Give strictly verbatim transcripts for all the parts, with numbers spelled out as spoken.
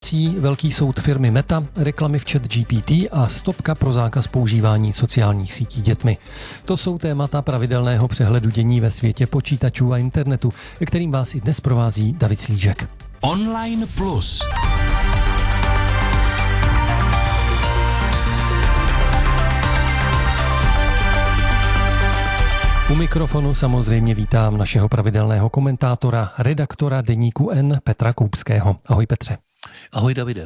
rozhodující velký soud firmy Meta, reklamy v ChatGPT a stopka pro zákaz používání sociálních sítí dětmi. To jsou témata pravidelného přehledu dění ve světě počítačů a internetu, kterým vás i dnes provází David Slížek. Online Plus. U mikrofonu samozřejmě vítám našeho pravidelného komentátora, redaktora deníku N Petra Koupského. Ahoj Petře. Ahoj Davide.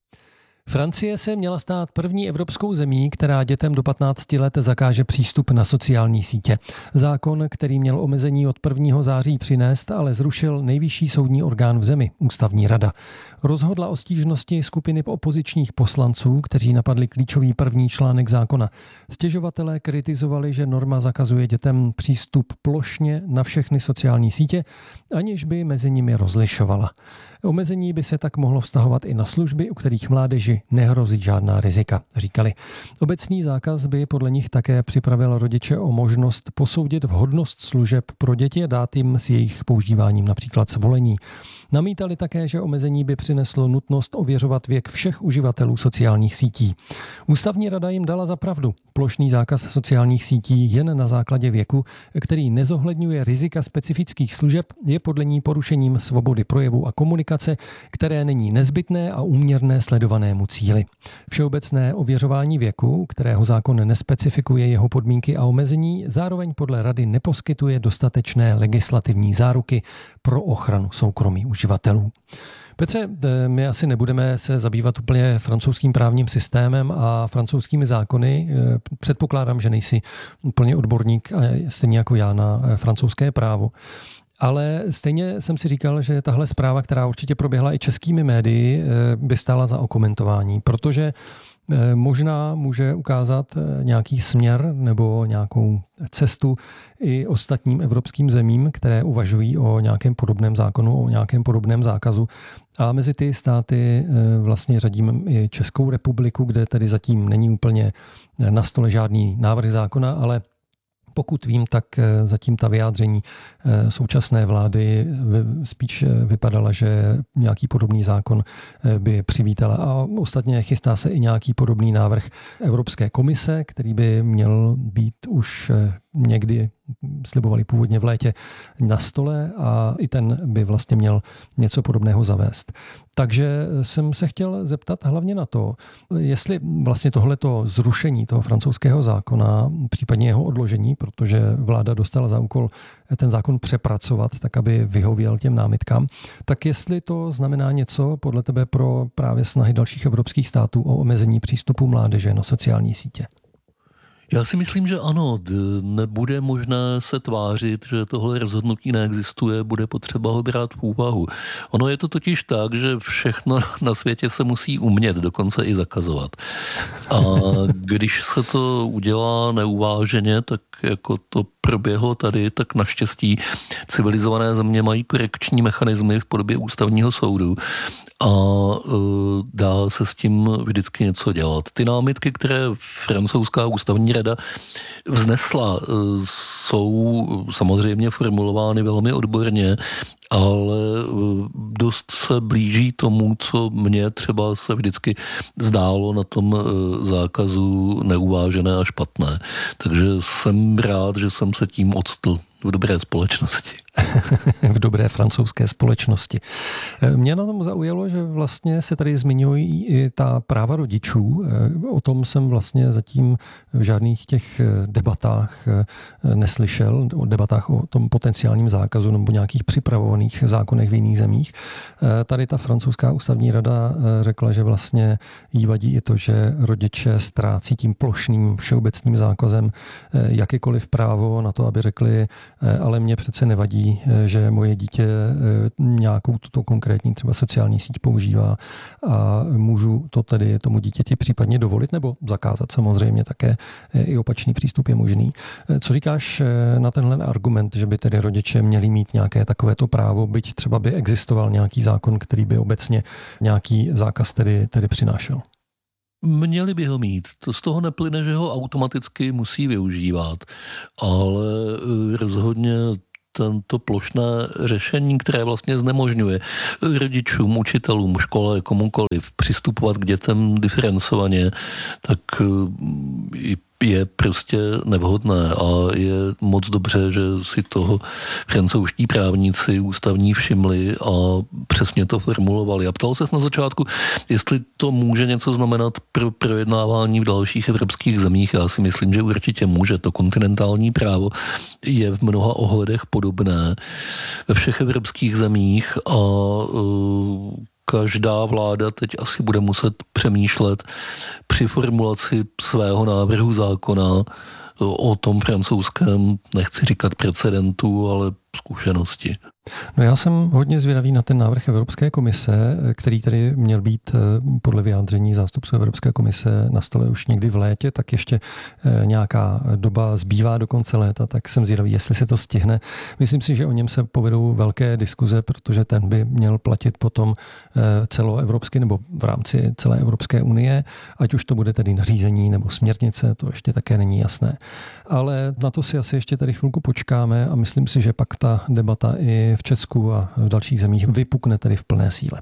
Francie se měla stát první evropskou zemí, která dětem do patnácti let zakáže přístup na sociální sítě. Zákon, který měl omezení od prvního září přinést, ale zrušil nejvyšší soudní orgán v zemi, Ústavní rada. Rozhodla o stížnosti skupiny opozičních poslanců, kteří napadli klíčový první článek zákona. Stěžovatelé kritizovali, že norma zakazuje dětem přístup plošně na všechny sociální sítě, aniž by mezi nimi rozlišovala. Omezení by se tak mohlo vztahovat i na služby, u kterých mládeži nehrozí žádná rizika, říkali. Obecný zákaz by podle nich také připravil rodiče o možnost posoudit vhodnost služeb pro děti a dát jim s jejich používáním například svolení. Namítali také, že omezení by přineslo nutnost ověřovat věk všech uživatelů sociálních sítí. Ústavní rada jim dala za pravdu. Plošný zákaz sociálních sítí jen na základě věku, který nezohledňuje rizika specifických služeb, je podle ní porušením svobody projevu a komunikace, které není nezbytné a úměrné sledovanému cíli. Všeobecné ověřování věku, kterého zákon nespecifikuje jeho podmínky a omezení, zároveň podle rady neposkytuje dostatečné legislativní záruky pro ochranu soukromí uživatelů. Petře, my asi nebudeme se zabývat úplně francouzským právním systémem a francouzskými zákony. Předpokládám, že nejsi úplně odborník, stejně jako já, na francouzské právo. Ale stejně jsem si říkal, že tahle zpráva, která určitě proběhla i českými médii, by stála za okomentování, protože možná může ukázat nějaký směr nebo nějakou cestu i ostatním evropským zemím, které uvažují o nějakém podobném zákonu, o nějakém podobném zákazu. A mezi ty státy vlastně řadíme i Českou republiku, kde tedy zatím není úplně na stole žádný návrh zákona, ale pokud vím, tak zatím ta vyjádření současné vlády spíš vypadala, že nějaký podobný zákon by přivítala. A ostatně chystá se i nějaký podobný návrh Evropské komise, který by měl být už někdy, slibovali původně v létě, na stole a i ten by vlastně měl něco podobného zavést. Takže jsem se chtěl zeptat hlavně na to, jestli vlastně tohleto zrušení toho francouzského zákona, případně jeho odložení, protože vláda dostala za úkol ten zákon přepracovat, tak aby vyhověl těm námitkám, tak jestli to znamená něco podle tebe pro právě snahy dalších evropských států o omezení přístupu mládeže na sociální sítě? Já si myslím, že ano, nebude možné se tvářit, že tohle rozhodnutí neexistuje, bude potřeba ho brát v úvahu. Ono je to totiž tak, že všechno na světě se musí umět, dokonce i zakazovat. A když se to udělá neuváženě, tak jako to proběhlo tady, tak naštěstí civilizované země mají korekční mechanismy v podobě ústavního soudu a dá se s tím vždycky něco dělat. Ty námitky, které francouzská ústavní rada vznesla, jsou samozřejmě formulovány velmi odborně, ale dost se blíží tomu, co mně třeba se vždycky zdálo na tom zákazu neuvážené a špatné. Takže jsem rád, že jsem se tím octl v dobré společnosti. V dobré francouzské společnosti. Mě na tom zaujalo, že vlastně se tady zmiňují i ta práva rodičů. O tom jsem vlastně zatím v žádných těch debatách neslyšel, o debatách o tom potenciálním zákazu nebo nějakých připravovaných zákonech v jiných zemích. Tady ta francouzská ústavní rada řekla, že vlastně jí vadí i to, že rodiče ztrácí tím plošným všeobecným zákazem jakékoliv právo na to, aby řekli, ale mě přece nevadí, že moje dítě nějakou tuto konkrétní třeba sociální síť používá a můžu to tedy tomu dítěti případně dovolit nebo zakázat. Samozřejmě také i opačný přístup je možný. Co říkáš na tenhle argument, že by tedy rodiče měli mít nějaké takovéto právo, byť třeba by existoval nějaký zákon, který by obecně nějaký zákaz tedy, tedy přinášel? Měli by ho mít. To z toho neplyne, že ho automaticky musí využívat, ale rozhodně tento plošné řešení, které vlastně znemožňuje rodičům, učitelům, škole, komukoliv přistupovat k dětem diferencovaně, tak je prostě nevhodné a je moc dobře, že si toho francouzští právníci ústavní všimli a přesně to formulovali. A ptal ses na začátku, jestli to může něco znamenat pro projednávání v dalších evropských zemích. Já si myslím, že určitě může. To kontinentální právo je v mnoha ohledech podobné ve všech evropských zemích a uh, každá vláda teď asi bude muset přemýšlet při formulaci svého návrhu zákona o tom francouzském, nechci říkat precedentu, ale zkušenosti. No já jsem hodně zvědavý na ten návrh Evropské komise, který tedy měl být podle vyjádření zástupců Evropské komise na stole už někdy v létě, tak ještě nějaká doba zbývá do konce léta, tak jsem zvědavý, jestli se to stihne. Myslím si, že o něm se povedou velké diskuze, protože ten by měl platit potom celoevropsky nebo v rámci celé Evropské unie, ať už to bude tedy nařízení nebo směrnice, to ještě také není jasné. Ale na to si asi ještě tady chvilku počkáme a myslím si, že pak ta debata i v Česku a v dalších zemích vypukne tedy v plné síle.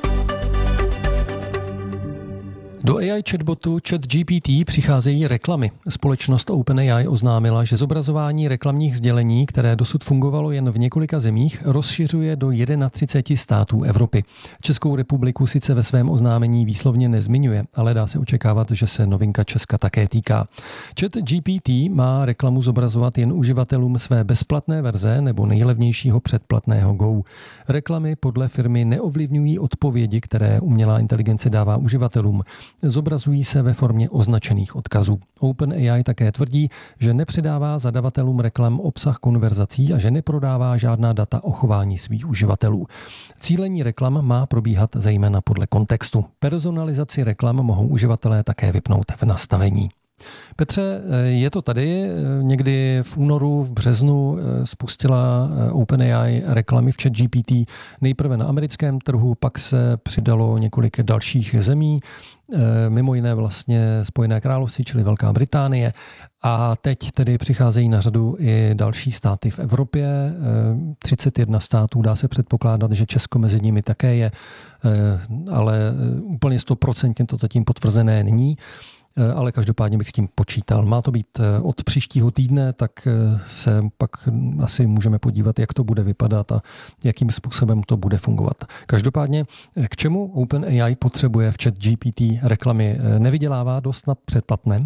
Do A I chatbotu ChatGPT přicházejí reklamy. Společnost OpenAI oznámila, že zobrazování reklamních sdělení, které dosud fungovalo jen v několika zemích, rozšiřuje do třicet jedna států Evropy. Českou republiku sice ve svém oznámení výslovně nezmiňuje, ale dá se očekávat, že se novinka Česka také týká. ChatGPT má reklamu zobrazovat jen uživatelům své bezplatné verze nebo nejlevnějšího předplatného Go. Reklamy podle firmy neovlivňují odpovědi, které umělá inteligence dává uživatelům. Zobrazují se ve formě označených odkazů. OpenAI také tvrdí, že nepředává zadavatelům reklam obsah konverzací a že neprodává žádná data o chování svých uživatelů. Cílení reklam má probíhat zejména podle kontextu. Personalizaci reklam mohou uživatelé také vypnout v nastavení. Petře, je to tady. Někdy v únoru, v březnu spustila OpenAI reklamy v ChatGPT nejprve na americkém trhu, pak se přidalo několik dalších zemí, mimo jiné vlastně Spojené království, čili Velká Británie. A teď tedy přicházejí na řadu i další státy v Evropě. třicet jedna států, dá se předpokládat, že Česko mezi nimi také je, ale úplně sto procent to zatím potvrzené není. Ale každopádně bych s tím počítal. Má to být od příštího týdne, tak se pak asi můžeme podívat, jak to bude vypadat a jakým způsobem to bude fungovat. Každopádně, k čemu OpenAI potřebuje v ChatGPT reklamy? Nevydělává dost na předplatném?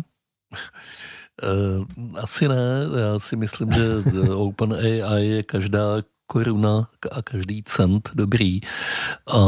Asi ne. Já si myslím, že OpenAI je každá koruna a každý cent dobrý. A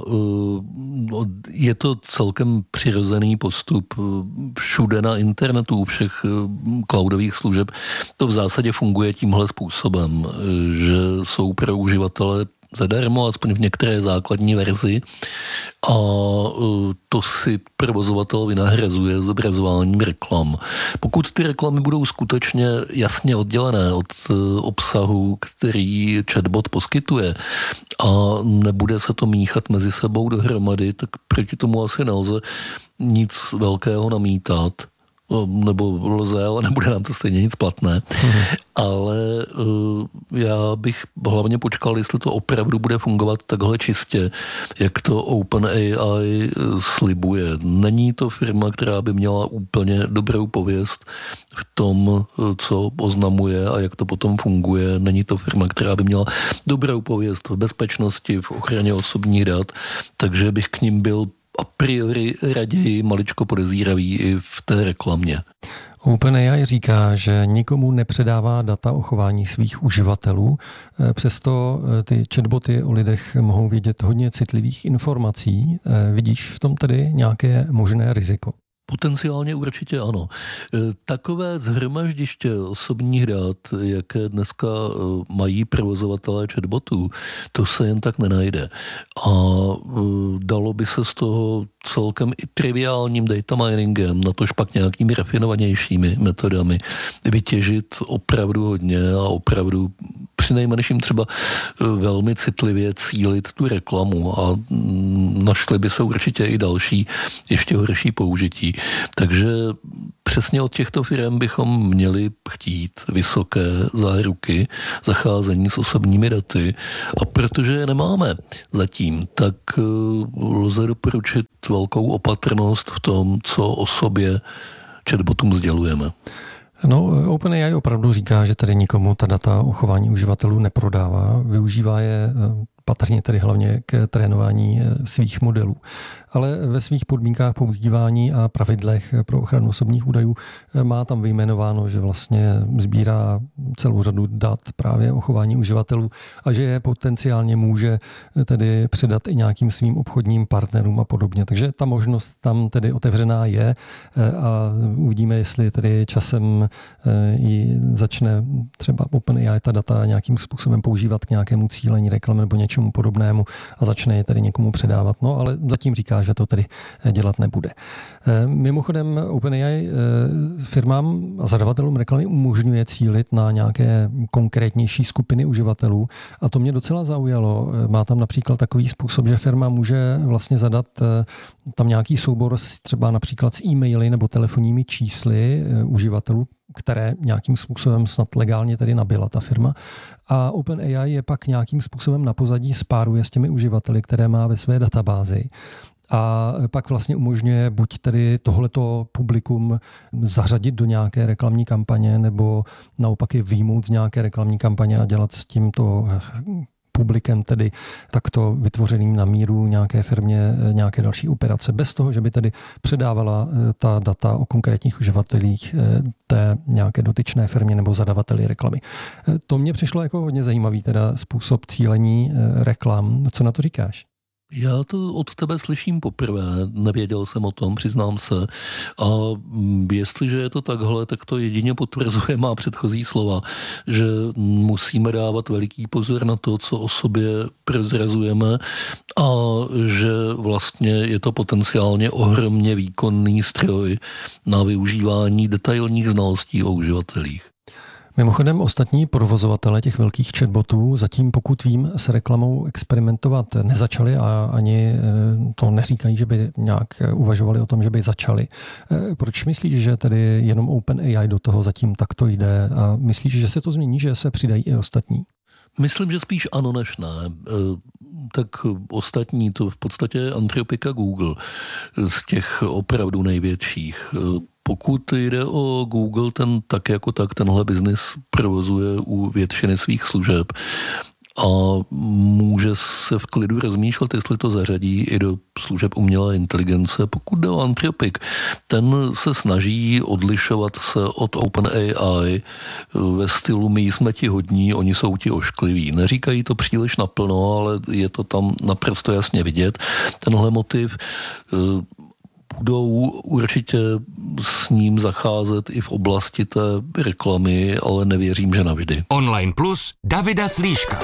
je to celkem přirozený postup všude na internetu, u všech cloudových služeb. To v zásadě funguje tímhle způsobem, že jsou pro uživatele zadarmo, aspoň v některé základní verzi, a to si provozovatel vynahrazuje zobrazováním reklam. Pokud ty reklamy budou skutečně jasně oddělené od obsahu, který chatbot poskytuje, a nebude se to míchat mezi sebou dohromady, tak proti tomu asi nelze nic velkého namítat. Nebo lze, ale nebude nám to stejně nic platné. Mm. Ale uh, já bych hlavně počkal, jestli to opravdu bude fungovat takhle čistě, jak to OpenAI slibuje. Není to firma, která by měla úplně dobrou pověst v tom, co oznamuje a jak to potom funguje. Není to firma, která by měla dobrou pověst v bezpečnosti, v ochraně osobních dat, takže bych k ním byl a priori raději maličko podezíravý i v té reklamě. OpenAI říká, že nikomu nepředává data o chování svých uživatelů, přesto ty chatboty o lidech mohou vědět hodně citlivých informací. Vidíš v tom tedy nějaké možné riziko? Potenciálně určitě ano. Takové shromaždiště osobních dat, jaké dneska mají provozovatelé chatbotů, to se jen tak nenajde. A dalo by se z toho celkem i triviálním data miningem, na tož pak nějakými rafinovanějšími metodami vytěžit opravdu hodně a opravdu přinejmenším třeba velmi citlivě cílit tu reklamu a našly by se určitě i další ještě horší použití. Takže přesně od těchto firm bychom měli chtít vysoké záruky zacházení s osobními daty a protože je nemáme zatím, tak lze doporučit velkou opatrnost v tom, co o sobě chatbotům sdělujeme. No, OpenAI opravdu říká, že tady nikomu ta data o chování uživatelů neprodává. Využívá je patrně tedy hlavně k trénování svých modelů. Ale ve svých podmínkách používání a pravidlech pro ochranu osobních údajů má tam vyjmenováno, že vlastně sbírá celou řadu dat právě o chování uživatelů a že je potenciálně může tedy předat i nějakým svým obchodním partnerům a podobně. Takže ta možnost tam tedy otevřená je a uvidíme, jestli tedy časem ji začne třeba OpenAI ta data nějakým způsobem používat k nějakému cílení reklamy nebo něčemu podobnému a začne je tedy někomu předávat. No, ale zatím říká, že to tedy dělat nebude. Mimochodem OpenAI firmám a zadavatelům reklamy umožňuje cílit na nějaké konkrétnější skupiny uživatelů a to mě docela zaujalo. Má tam například takový způsob, že firma může vlastně zadat tam nějaký soubor třeba například s e-maily nebo telefonními čísly uživatelů, které nějakým způsobem snad legálně tedy nabila ta firma. A OpenAI je pak nějakým způsobem na pozadí spáruje s těmi uživateli, které má ve své databázi. A pak vlastně umožňuje buď tedy tohleto publikum zařadit do nějaké reklamní kampaně, nebo naopak je vyjmout z nějaké reklamní kampaně a dělat s tímto publikem, tedy takto vytvořeným na míru nějaké firmě, nějaké další operace, bez toho, že by tedy předávala ta data o konkrétních uživatelích té nějaké dotyčné firmě nebo zadavateli reklamy. To mně přišlo jako hodně zajímavý teda způsob cílení reklam. Co na to říkáš? Já to od tebe slyším poprvé, nevěděl jsem o tom, přiznám se. A jestliže je to takhle, tak to jedině potvrzuje má předchozí slova, že musíme dávat veliký pozor na to, co o sobě prozrazujeme a že vlastně je to potenciálně ohromně výkonný stroj na využívání detailních znalostí o uživatelích. Mimochodem ostatní provozovatele těch velkých chatbotů zatím, pokud vím, s reklamou experimentovat nezačali a ani to neříkají, že by nějak uvažovali o tom, že by začali. Proč myslíš, že tedy jenom OpenAI do toho zatím takto jde a myslíš, že se to změní, že se přidají i ostatní? Myslím, že spíš ano než ne. Tak ostatní to v podstatě Anthropic a Google z těch opravdu největších. Pokud jde o Google, ten tak jako tak tenhle biznis provozuje u většiny svých služeb a může se v klidu rozmýšlet, jestli to zařadí i do služeb umělé inteligence. Pokud jde o Anthropic, ten se snaží odlišovat se od OpenAI ve stylu my jsme ti hodní, oni jsou ti oškliví. Neříkají to příliš naplno, ale je to tam naprosto jasně vidět. Tenhle motiv budou určitě s ním zacházet i v oblasti té reklamy, ale nevěřím, že navždy. Online Plus Davida Slíška.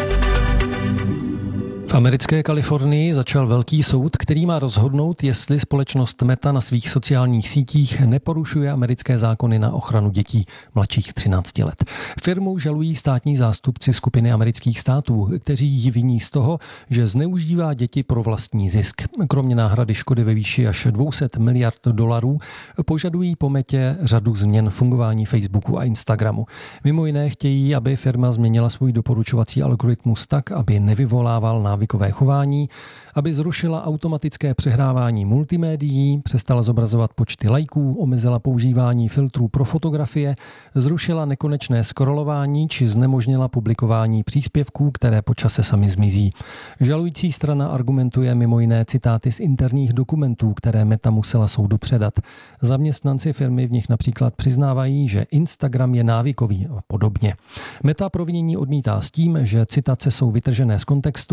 V americké Kalifornii začal velký soud, který má rozhodnout, jestli společnost Meta na svých sociálních sítích neporušuje americké zákony na ochranu dětí mladších třinácti let. Firmu žalují státní zástupci skupiny amerických států, kteří ji viní z toho, že zneužívá děti pro vlastní zisk. Kromě náhrady škody ve výši až dvě stě miliard dolarů požadují po Metě řadu změn fungování Facebooku a Instagramu. Mimo jiné chtějí, aby firma změnila svůj doporučovací algoritmus tak, aby nevyvolával návykové chování, aby zrušila automatické přehrávání multimédií, přestala zobrazovat počty lajků, omezila používání filtrů pro fotografie, zrušila nekonečné scrollování či znemožnila publikování příspěvků, které po čase sami zmizí. Žalující strana argumentuje mimo jiné citáty z interních dokumentů, které Meta musela soudu předat. Zaměstnanci firmy v nich například přiznávají, že Instagram je návykový a podobně. Meta provinění odmítá s tím, že citace jsou vytržené z kontextu a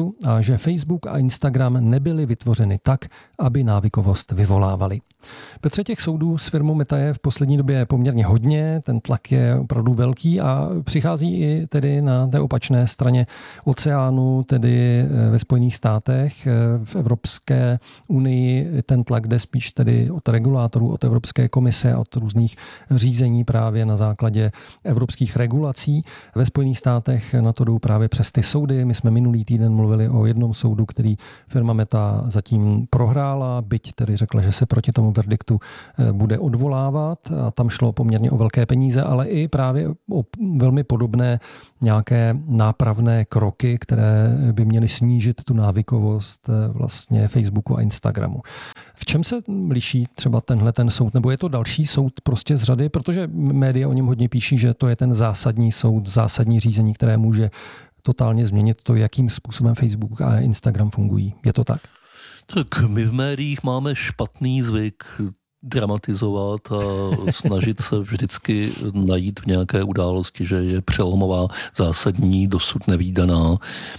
že Facebook a Instagram nebyly vytvořeny tak, aby návykovost vyvolávaly. Petře, těch soudů s firmou Meta je v poslední době poměrně hodně, ten tlak je opravdu velký a přichází i tedy na té opačné straně oceánu, tedy ve Spojených státech, v Evropské unii ten tlak jde spíš tedy od regulátorů, od Evropské komise, od různých řízení právě na základě evropských regulací. Ve Spojených státech na to jdou právě přes ty soudy. My jsme minulý týden mluvili o jednom soudu, který firma Meta zatím prohrála, byť tedy řekla, že se proti tomu verdiktu bude odvolávat a tam šlo poměrně o velké peníze, ale i právě o velmi podobné nějaké nápravné kroky, které by měly snížit tu návykovost vlastně Facebooku a Instagramu. V čem se liší třeba tenhle ten soud, nebo je to další soud prostě z řady, protože média o něm hodně píší, že to je ten zásadní soud, zásadní řízení, které může totálně změnit to, jakým způsobem Facebook a Instagram fungují. Je to tak? Tak my v médiích máme špatný zvyk dramatizovat a snažit se vždycky najít v nějaké události, že je přelomová, zásadní, dosud nevídaná.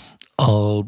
A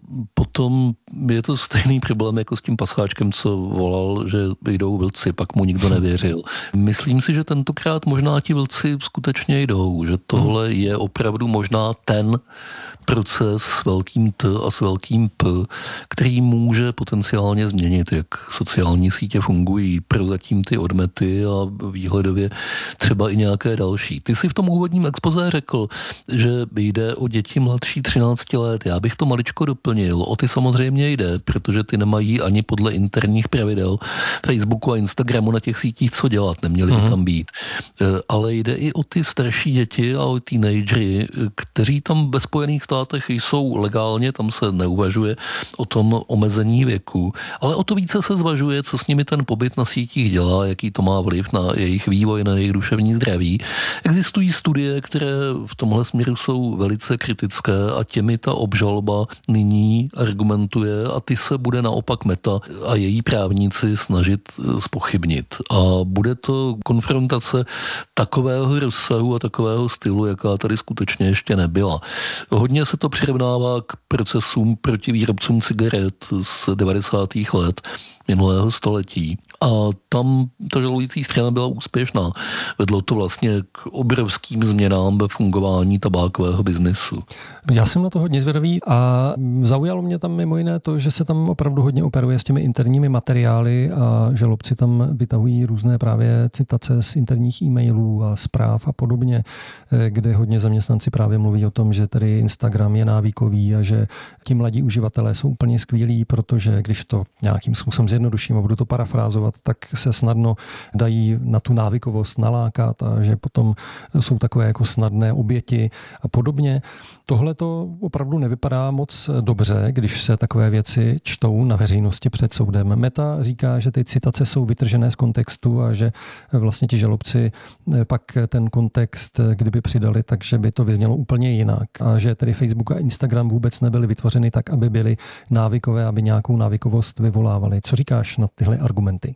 potom je to stejný problém jako s tím pasáčkem, co volal, že jdou vlci, pak mu nikdo nevěřil. Myslím si, že tentokrát možná ti vlci skutečně jdou, že tohle je opravdu možná ten proces s velkým T a s velkým P, který může potenciálně změnit, jak sociální sítě fungují, prozatím ty odmety a výhledově třeba i nějaké další. Ty si v tom úvodním expozé řekl, že jde o děti mladší třinácti let. Já bych to maličko doplnil. O ty samozřejmě jde, protože ty nemají ani podle interních pravidel Facebooku a Instagramu na těch sítích co dělat, neměli by tam být. Ale jde i o ty starší děti a o teenagery, kteří tam ve Spojených státech jsou legálně, tam se neuvažuje o tom omezení věku, ale o to více se zvažuje, co s nimi ten pobyt na sítích dělá, jaký to má vliv na jejich vývoj, na jejich duševní zdraví. Existují studie, které v tomhle směru jsou velice kritické a těmi ta obžaloba nyní argumentuje a ty se bude naopak Meta a její právníci snažit zpochybnit. A bude to konfrontace takového rozsahu a takového stylu, jaká tady skutečně ještě nebyla. Hodně se to přirovnává k procesům proti výrobcům cigaret z devadesátých let minulého století. A tam ta žalující strana byla úspěšná. Vedlo to vlastně k obrovským změnám ve fungování tabákového biznesu. Já jsem na to hodně zvědavý a zaujalo mě tam mimo jiné to, že se tam opravdu hodně operuje s těmi interními materiály a žalobci tam vytahují různé právě citace z interních e-mailů a zpráv a podobně, kde hodně zaměstnanci právě mluví o tom, že tady Instagram je návykový a že ti mladí uživatelé jsou úplně skvělí, protože když to nějakým způsobem zjednoduším a budu to parafrázovat, tak se snadno dají na tu návykovost nalákat a že potom jsou takové jako snadné oběti a podobně. Tohle to opravdu nevypadá moc dobře, když se takové věci čtou na veřejnosti před soudem. Meta říká, že ty citace jsou vytržené z kontextu a že vlastně ti žalobci pak ten kontext, kdyby přidali, takže by to vyznělo úplně jinak. A že tedy Facebook a Instagram vůbec nebyly vytvořeny tak, aby byly návykové, aby nějakou návykovost vyvolávaly. Co říkáš na tyhle argumenty?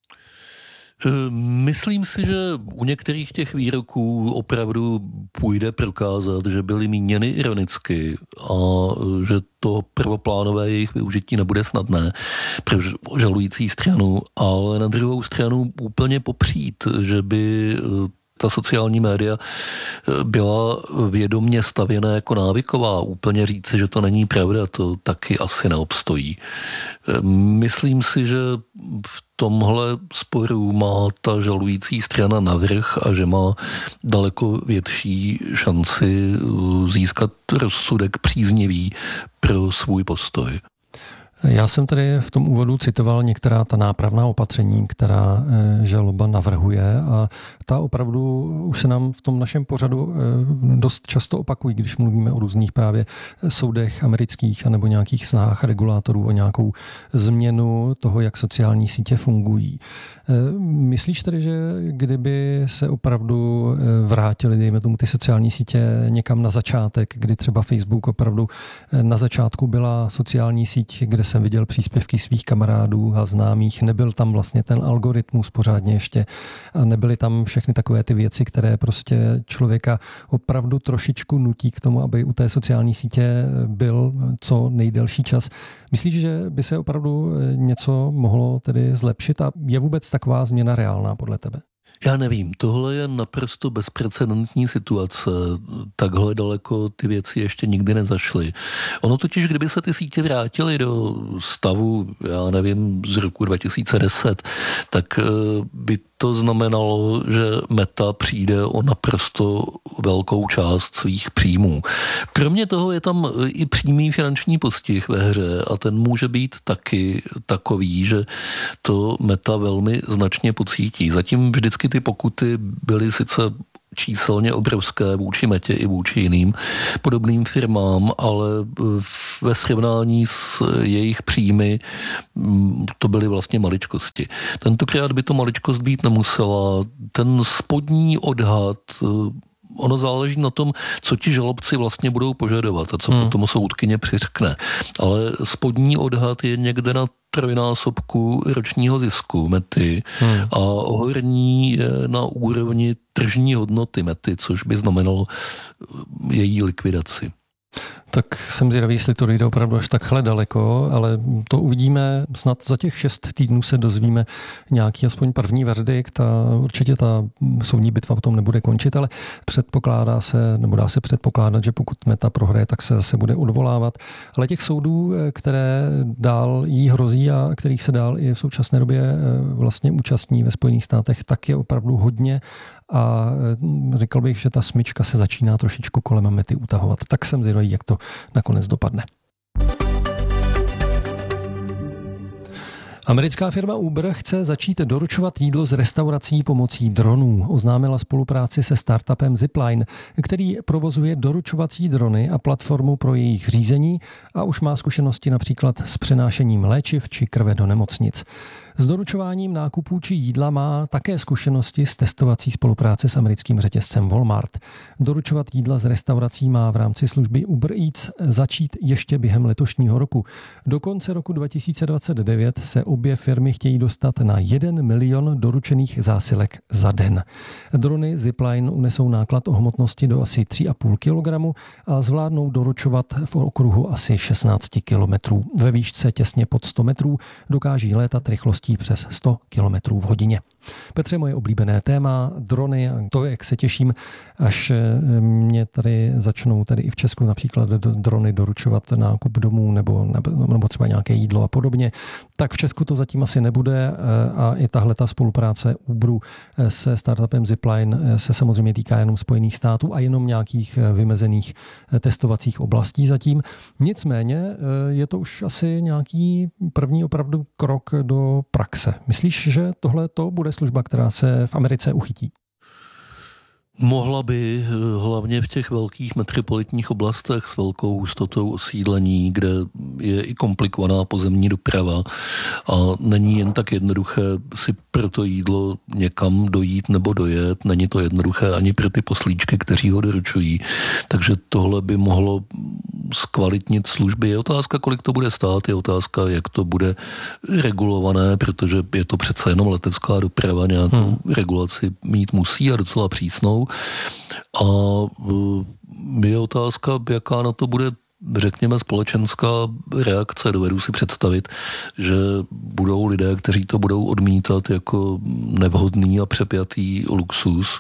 Myslím si, že u některých těch výroků opravdu půjde prokázat, že byly míněny ironicky a že to prvoplánové jejich využití nebude snadné pro žalující stranu, ale na druhou stranu úplně popřít, že by ta sociální média byla vědomě stavěna jako návyková. Úplně říci, že to není pravda, to taky asi neobstojí. Myslím si, že v tomhle sporu má ta žalující strana navrch a že má daleko větší šanci získat rozsudek příznivý pro svůj postoj. Já jsem tady v tom úvodu citoval některá ta nápravná opatření, která žaloba navrhuje a ta opravdu už se nám v tom našem pořadu dost často opakují, když mluvíme o různých právě soudech amerických anebo nějakých snahách regulátorů o nějakou změnu toho, jak sociální sítě fungují. Myslíš tedy, že kdyby se opravdu vrátili, dejme tomu, ty sociální sítě někam na začátek, kdy třeba Facebook opravdu na začátku byla sociální síť, kde jsem viděl příspěvky svých kamarádů a známých, nebyl tam vlastně ten algoritmus pořádně ještě a nebyly tam všechny takové ty věci, které prostě člověka opravdu trošičku nutí k tomu, aby u té sociální sítě byl co nejdelší čas. Myslíš, že by se opravdu něco mohlo tedy zlepšit a je vůbec taková změna reálná podle tebe? Já nevím, tohle je naprosto bezprecedentní situace. Takhle daleko ty věci ještě nikdy nezašly. Ono totiž, kdyby se ty sítě vrátily do stavu, já nevím, z roku dva tisíce deset, tak by to znamenalo, že Meta přijde o naprosto velkou část svých příjmů. Kromě toho je tam i přímý finanční postih ve hře a ten může být taky takový, že to Meta velmi značně pocítí. Zatím vždycky ty pokuty byly sice číselně obrovské vůči Metě i vůči jiným podobným firmám, ale ve srovnání s jejich příjmy to byly vlastně maličkosti. Tentokrát by to maličkost být nemusela. Ten spodní odhad, ono záleží na tom, co ti žalobci vlastně budou požadovat a co hmm. potom soudkyně přiřkne. Ale spodní odhad je někde na trojnásobku ročního zisku Mety hmm. a horní je na úrovni tržní hodnoty Mety, což by znamenalo její likvidaci. Tak jsem zvědavý, jestli to jde opravdu až takhle daleko, ale to uvidíme. Snad za těch šest týdnů se dozvíme nějaký aspoň první verdikt a určitě ta soudní bitva potom nebude končit, ale předpokládá se, nebo dá se předpokládat, že pokud Meta prohraje, tak se zase bude odvolávat. Ale těch soudů, které dál jí hrozí a kterých se dál i v současné době vlastně účastní ve Spojených státech, tak je opravdu hodně. A říkal bych, že ta smyčka se začíná trošičku kolem Mety utahovat. Tak jsem zvědavý, jak to nakonec dopadne. Americká firma Uber chce začít doručovat jídlo z restaurací pomocí dronů. Oznámila spolupráci se startupem Zipline, který provozuje doručovací drony a platformu pro jejich řízení a už má zkušenosti například s přenášením léčiv či krve do nemocnic. S doručováním nákupů či jídla má také zkušenosti s testovací spolupráce s americkým řetězcem Walmart. Doručovat jídla z restaurací má v rámci služby Uber Eats začít ještě během letošního roku. Do konce roku dva tisíce dvacet devět se obě firmy chtějí dostat na jeden milion doručených zásilek za den. Drony Zipline unesou náklad o hmotnosti do asi tři a půl kilogramu a zvládnou doručovat v okruhu asi šestnáct kilometrů. Ve výšce těsně pod sto metrů dokáží létat rychlostí přes sto kilometrů v hodině. Petře, moje oblíbené téma, drony, a to, jak se těším, až mě tady začnou tady i v Česku například drony doručovat nákup domů nebo, nebo třeba nějaké jídlo a podobně, tak v Česku to zatím asi nebude a i tahle ta spolupráce Uberu se startupem Zipline se samozřejmě týká jenom Spojených států a jenom nějakých vymezených testovacích oblastí zatím. Nicméně je to už asi nějaký první opravdu krok do praxe. Myslíš, že tohle to bude služba, která se v Americe uchytí? Mohla by, hlavně v těch velkých metropolitních oblastech s velkou hustotou osídlení, kde je i komplikovaná pozemní doprava a není jen tak jednoduché si pro to jídlo někam dojít nebo dojet, není to jednoduché ani pro ty poslíčky, kteří ho doručují, takže tohle by mohlo zkvalitnit služby. Je otázka, kolik to bude stát, je otázka, jak to bude regulované, protože je to přece jenom letecká doprava, nějakou hmm. regulaci mít musí a docela přísnou. A je otázka, jaká na to bude, řekněme, společenská reakce. Dovedu si představit, že budou lidé, kteří to budou odmítat jako nevhodný a přepjatý luxus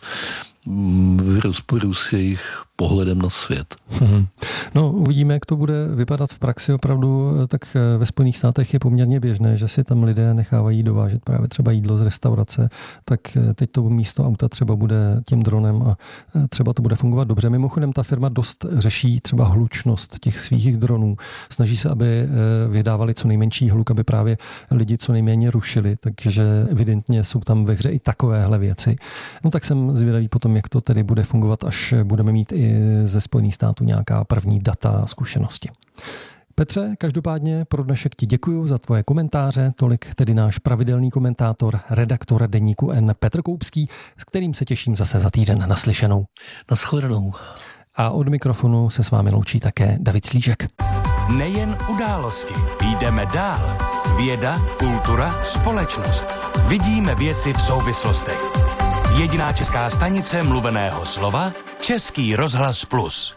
v rozporu s jejich pohledem na svět. Hmm. No, uvidíme, jak to bude vypadat v praxi opravdu, tak ve Spojených státech je poměrně běžné, že si tam lidé nechávají dovážet právě třeba jídlo z restaurace, tak teď to místo auta třeba bude tím dronem a třeba to bude fungovat dobře. Mimochodem ta firma dost řeší třeba hlučnost těch svých dronů. Snaží se, aby vydávali co nejmenší hluk, aby právě lidi co nejméně rušili, takže evidentně jsou tam ve hře i takovéhle věci. No tak jsem zvědavý potom, jak to tedy bude fungovat, až budeme mít i ze Spojených států nějaká první data a zkušenosti. Petře, každopádně pro dnešek ti děkuju za tvoje komentáře, tolik tedy náš pravidelný komentátor, redaktor deníku N Petr Koupský, s kterým se těším zase za týden naslyšenou. Nashledanou. A od mikrofonu se s vámi loučí také David Slížek. Nejen události. Jdeme dál. Věda, kultura, společnost. Vidíme věci v souvislostech. Jediná česká stanice mluveného slova Český rozhlas Plus.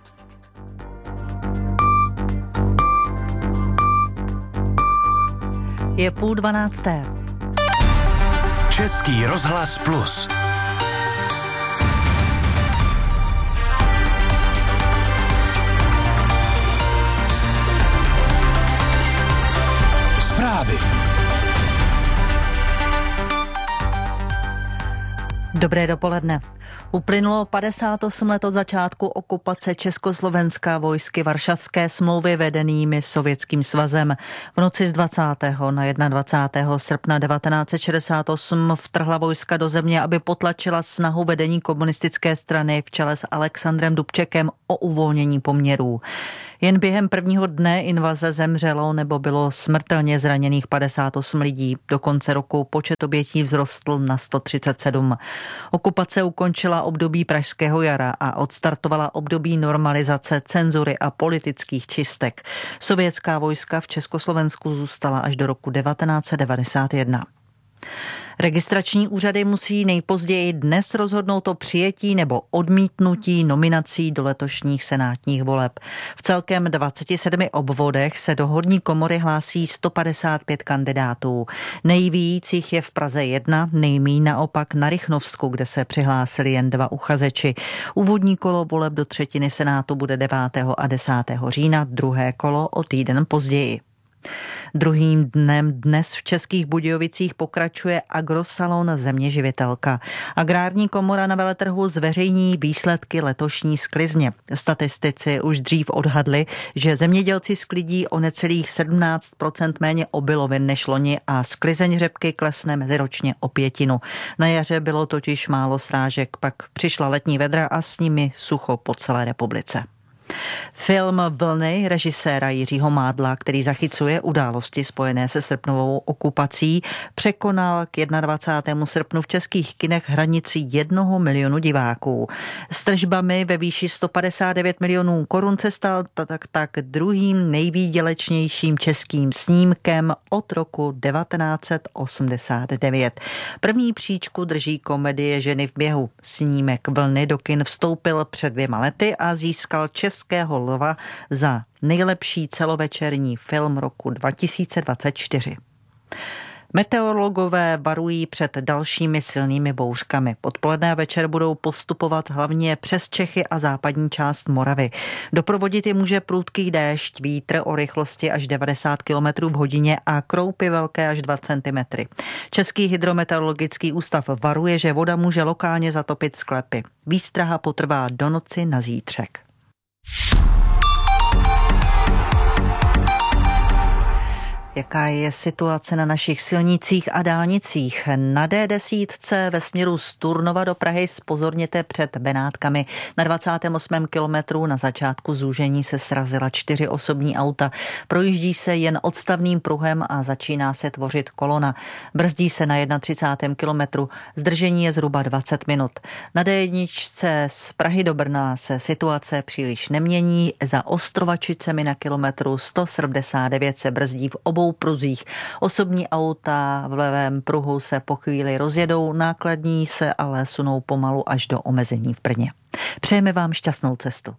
Je půl dvanácté. Český rozhlas Plus. Zprávy. Dobré dopoledne. Uplynulo padesát osm let od začátku okupace Československa vojsky Varšavské smlouvy vedenými Sovětským svazem. V noci z dvacátého na dvacátého prvního srpna devatenáct set šedesát osm vtrhla vojska do země, aby potlačila snahu vedení komunistické strany v čele s Alexandrem Dubčekem o uvolnění poměrů. Jen během prvního dne invaze zemřelo nebo bylo smrtelně zraněných padesát osm lidí. Do konce roku počet obětí vzrostl na sto třicet sedm. Okupace ukončila období Pražského jara a odstartovala období normalizace, cenzury a politických čistek. Sovětská vojska v Československu zůstala až do roku devatenáct set devadesát jedna. Registrační úřady musí nejpozději dnes rozhodnout o přijetí nebo odmítnutí nominací do letošních senátních voleb. V celkem dvaceti sedmi obvodech se do horní komory hlásí sto padesát pět kandidátů. Nejvíc jich je v Praze jedna, nejmíň naopak na Rychnovsku, kde se přihlásili jen dva uchazeči. Úvodní kolo voleb do třetiny senátu bude devátého a desátého října, druhé kolo o týden později. Druhým dnem dnes v Českých Budějovicích pokračuje Agrosalon Zeměživitelka. Agrární komora na veletrhu zveřejní výsledky letošní sklizně. Statistici už dřív odhadli, že zemědělci sklidí o necelých sedmnáct procent méně obilovin než loni a sklizeň řepky klesne meziročně o pětinu. Na jaře bylo totiž málo srážek, pak přišla letní vedra a s nimi sucho po celé republice. Film Vlny režiséra Jiřího Mádla, který zachycuje události spojené se srpnovou okupací, překonal k dvacátému prvnímu srpnu v českých kinech hranici jednoho milionu diváků. S tržbami ve výši sto padesát devět milionů korun se stal tak, tak druhým nejvýdělečnějším českým snímkem od roku devatenáct set osmdesát devět. První příčku drží komedie Ženy v běhu. Snímek Vlny do kin vstoupil před dvěma lety a získal Českého lva za nejlepší celovečerní film roku dva tisíce dvacet čtyři. Meteorologové varují před dalšími silnými bouřkami. Odpoledne a večer budou postupovat hlavně přes Čechy a západní část Moravy. Doprovodit je může prudký déšť, vítr o rychlosti až devadesát kilometrů v hodině a kroupy velké až dva centimetry. Český hydrometeorologický ústav varuje, že voda může lokálně zatopit sklepy. Výstraha potrvá do noci na zítřek. Jaká je situace na našich silnicích a dálnicích? Na D deset ve směru z Turnova do Prahy zpozorněte před Benátkami. Na dvacátém osmém kilometru na začátku zúžení se srazila čtyři osobní auta. Projíždí se jen odstavným pruhem a začíná se tvořit kolona. Brzdí se na třicátém prvním kilometru. Zdržení je zhruba dvacet minut. Na D jedna z Prahy do Brna se situace příliš nemění. Za Ostrovačicemi na kilometru sto sedmdesát devět se brzdí v obou pruzích. Osobní auta v levém pruhu se po chvíli rozjedou, nákladní se ale sunou pomalu až do omezení v Brně. Přejeme vám šťastnou cestu.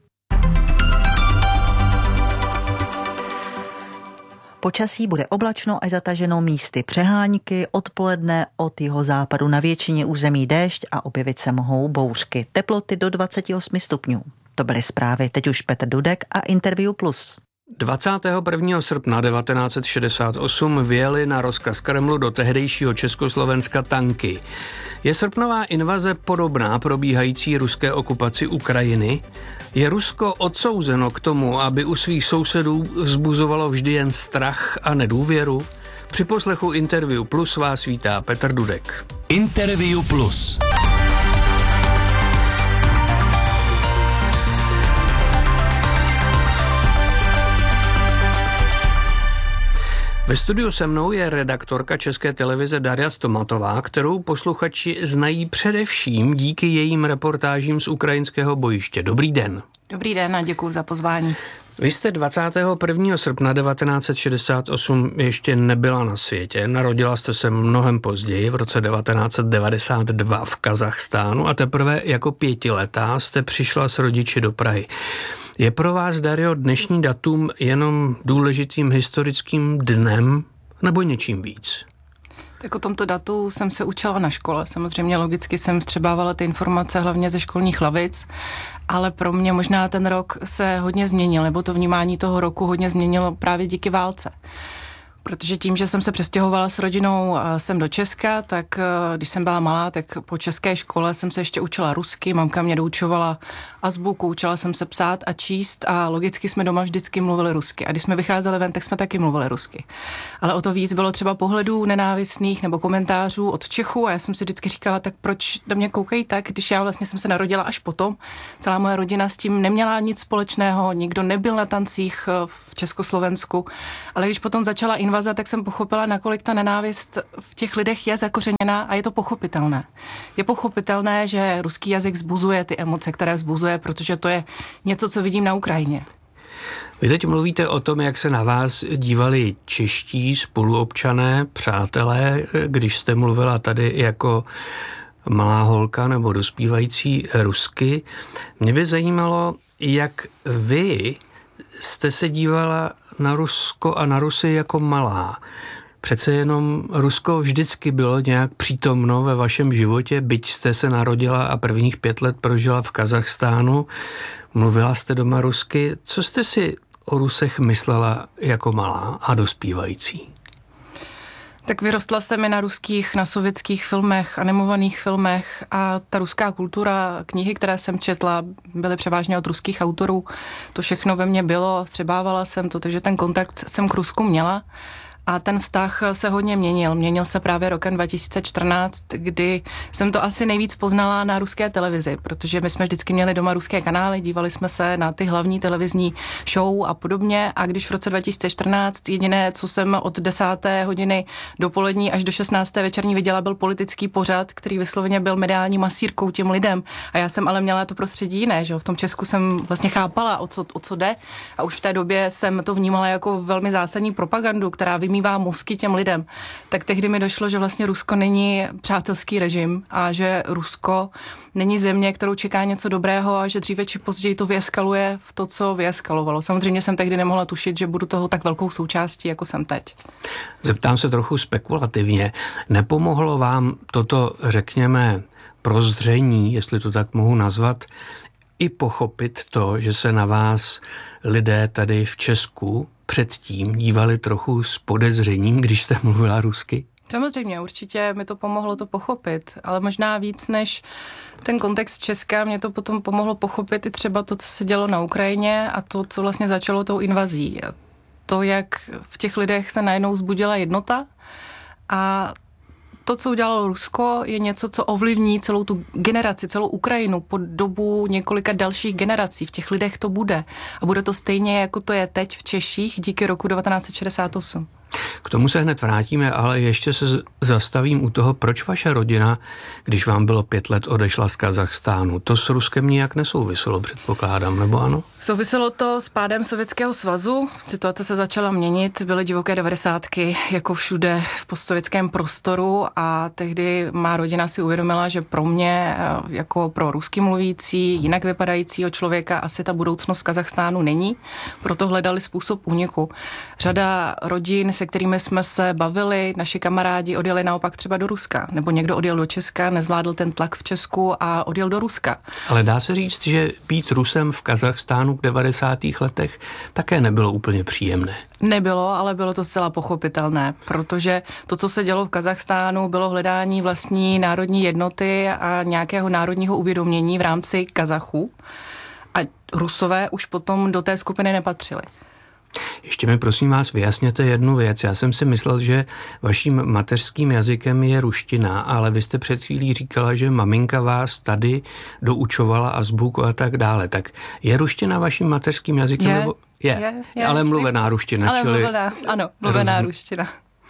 Počasí bude oblačno až zataženo místy přehánky, odpoledne od jihozápadu na většině území déšť a objevit se mohou bouřky. Teploty do dvacet osm stupňů. To byly zprávy, teď už Petr Dudek a Interview Plus. dvacátého prvního srpna devatenáct set šedesát osm vjeli na rozkaz Kremlu do tehdejšího Československa tanky. Je srpnová invaze podobná probíhající ruské okupaci Ukrajiny? Je Rusko odsouzeno k tomu, aby u svých sousedů vzbuzovalo vždy jen strach a nedůvěru? Při poslechu Interview Plus vás vítá Petr Dudek. Interview Plus. Ve studiu se mnou je redaktorka České televize Darja Stomatová, kterou posluchači znají především díky jejím reportážím z ukrajinského bojiště. Dobrý den. Dobrý den a děkuji za pozvání. Vy jste dvacátého prvního srpna devatenáct set šedesát osm ještě nebyla na světě. Narodila jste se mnohem později, v roce devatenáct set devadesát dva v Kazachstánu a teprve jako pětiletá jste přišla s rodiči do Prahy. Je pro vás, Dario, dnešní datum jenom důležitým historickým dnem nebo něčím víc? Tak o tomto datu jsem se učila na škole. Samozřejmě logicky jsem vstřebávala ty informace hlavně ze školních lavic, ale pro mě možná ten rok se hodně změnil, nebo to vnímání toho roku hodně změnilo právě díky válce. Protože tím, že jsem se přestěhovala s rodinou sem do Česka, tak když jsem byla malá, tak po české škole jsem se ještě učila rusky, mamka mě doučovala azbuku, učila jsem se psát a číst a logicky jsme doma vždycky mluvili rusky. A když jsme vycházeli ven, tak jsme taky mluvili rusky. Ale o to víc bylo třeba pohledů nenávistných nebo komentářů od Čechů a já jsem si vždycky říkala, tak proč do mě koukají tak, když já vlastně jsem se narodila až potom. Celá moje rodina s tím neměla nic společného, nikdo nebyl na tancích v Československu, ale když potom začala invaze, tak jsem pochopila, nakolik ta nenávist v těch lidech je zakořeněná a je to pochopitelné. Je pochopitelné, že ruský jazyk vzbuzuje ty emoce, které vzbuzuje, protože to je něco, co vidím na Ukrajině. Vy teď mluvíte o tom, jak se na vás dívali čeští spoluobčané, přátelé, když jste mluvila tady jako malá holka nebo dospívající rusky. Mě by zajímalo, jak vy jste se dívala na Rusko a na Rusy jako malá. Přece jenom Rusko vždycky bylo nějak přítomno ve vašem životě, byť jste se narodila a prvních pět let prožila v Kazachstánu. Mluvila jste doma rusky. Co jste si o Rusech myslela jako malá a dospívající? Tak vyrostla jste mi na ruských, na sovětských filmech, animovaných filmech a ta ruská kultura, knihy, které jsem četla, byly převážně od ruských autorů. To všechno ve mně bylo, vstřebávala jsem to, takže ten kontakt jsem k Rusku měla. A ten vztah se hodně měnil. Měnil se právě rokem dva tisíce čtrnáct, kdy jsem to asi nejvíc poznala na ruské televizi, protože my jsme vždycky měli doma ruské kanály, dívali jsme se na ty hlavní televizní show a podobně. A když v roce dva tisíce čtrnáct jediné, co jsem od desáté hodiny dopolední až do šestnácté večerní viděla, byl politický pořad, který vysloveně byl mediální masírkou těm lidem. A já jsem ale měla to prostředí jiné, že v tom Česku jsem vlastně chápala, o co, o co jde. A už v té době jsem to vnímala jako velmi zásadní propagandu, která vymývá mozky těm lidem, tak tehdy mi došlo, že vlastně Rusko není přátelský režim a že Rusko není země, kterou čeká něco dobrého a že dříve či později to vyeskaluje v to, co vyeskalovalo. Samozřejmě jsem tehdy nemohla tušit, že budu toho tak velkou součástí, jako jsem teď. Zeptám se trochu spekulativně. Nepomohlo vám toto, řekněme, prozření, jestli to tak mohu nazvat, i pochopit to, že se na vás lidé tady v Česku předtím dívali trochu s podezřením, když jste mluvila rusky? Samozřejmě, určitě mi to pomohlo to pochopit, ale možná víc než ten kontext Česka, mě to potom pomohlo pochopit i třeba to, co se dělo na Ukrajině a to, co vlastně začalo tou invazí. To, jak v těch lidech se najednou vzbudila jednota a to, co udělalo Rusko, je něco, co ovlivní celou tu generaci, celou Ukrajinu po dobu několika dalších generací. V těch lidech to bude. A bude to stejně, jako to je teď v Češích díky roku devatenáct set šedesát osm. K tomu se hned vrátíme, ale ještě se zastavím u toho, proč vaše rodina, když vám bylo pět let, odešla z Kazachstánu. To s Ruskem nijak nesouviselo, předpokládám, nebo ano? Souviselo to s pádem Sovětského svazu. Situace se začala měnit, byly divoké devadesátky, jako všude v postsovětském prostoru a tehdy má rodina si uvědomila, že pro mě, jako pro rusky mluvící, jinak vypadajícího člověka, asi ta budoucnost Kazachstánu není. Proto hledali způsob úniku. Řada rodin, se kterými jsme se bavili, naši kamarádi odjeli naopak třeba do Ruska, nebo někdo odjel do Česka, nezvládl ten tlak v Česku a odjel do Ruska. Ale dá se říct, že být Rusem v Kazachstánu v devadesátých letech také nebylo úplně příjemné. Nebylo, ale bylo to zcela pochopitelné, protože to, co se dělo v Kazachstánu, bylo hledání vlastní národní jednoty a nějakého národního uvědomění v rámci Kazachů. A Rusové už potom do té skupiny nepatřili. Ještě mi prosím vás vyjasněte jednu věc. Já jsem si myslel, že vaším mateřským jazykem je ruština, ale vy jste před chvílí říkala, že maminka vás tady doučovala azbuku a tak dále. Tak je ruština vaším mateřským jazykem? Je, nebo? Je, je, je ale mluvená ruština. Ale čili... mluvená, ano, mluvená Rozum... ruština.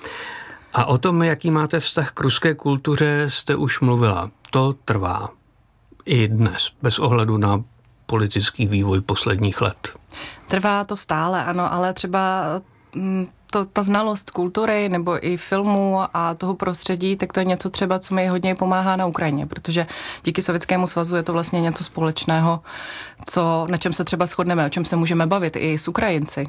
A o tom, jaký máte vztah k ruské kultuře, jste už mluvila. To trvá i dnes, bez ohledu na politický vývoj posledních let? Trvá to stále, ano, ale třeba to, ta znalost kultury nebo i filmu a toho prostředí, tak to je něco třeba, co mi hodně pomáhá na Ukrajině, protože díky Sovětskému svazu je to vlastně něco společného, co, na čem se třeba shodneme, o čem se můžeme bavit i s Ukrajinci.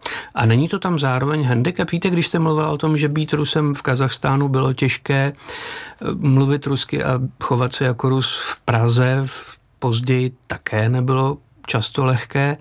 A není to tam zároveň handicap? Víte, když jste mluvila o tom, že být Rusem v Kazachstánu bylo těžké, mluvit rusky a chovat se jako Rus v Praze později také nebylo často lehké.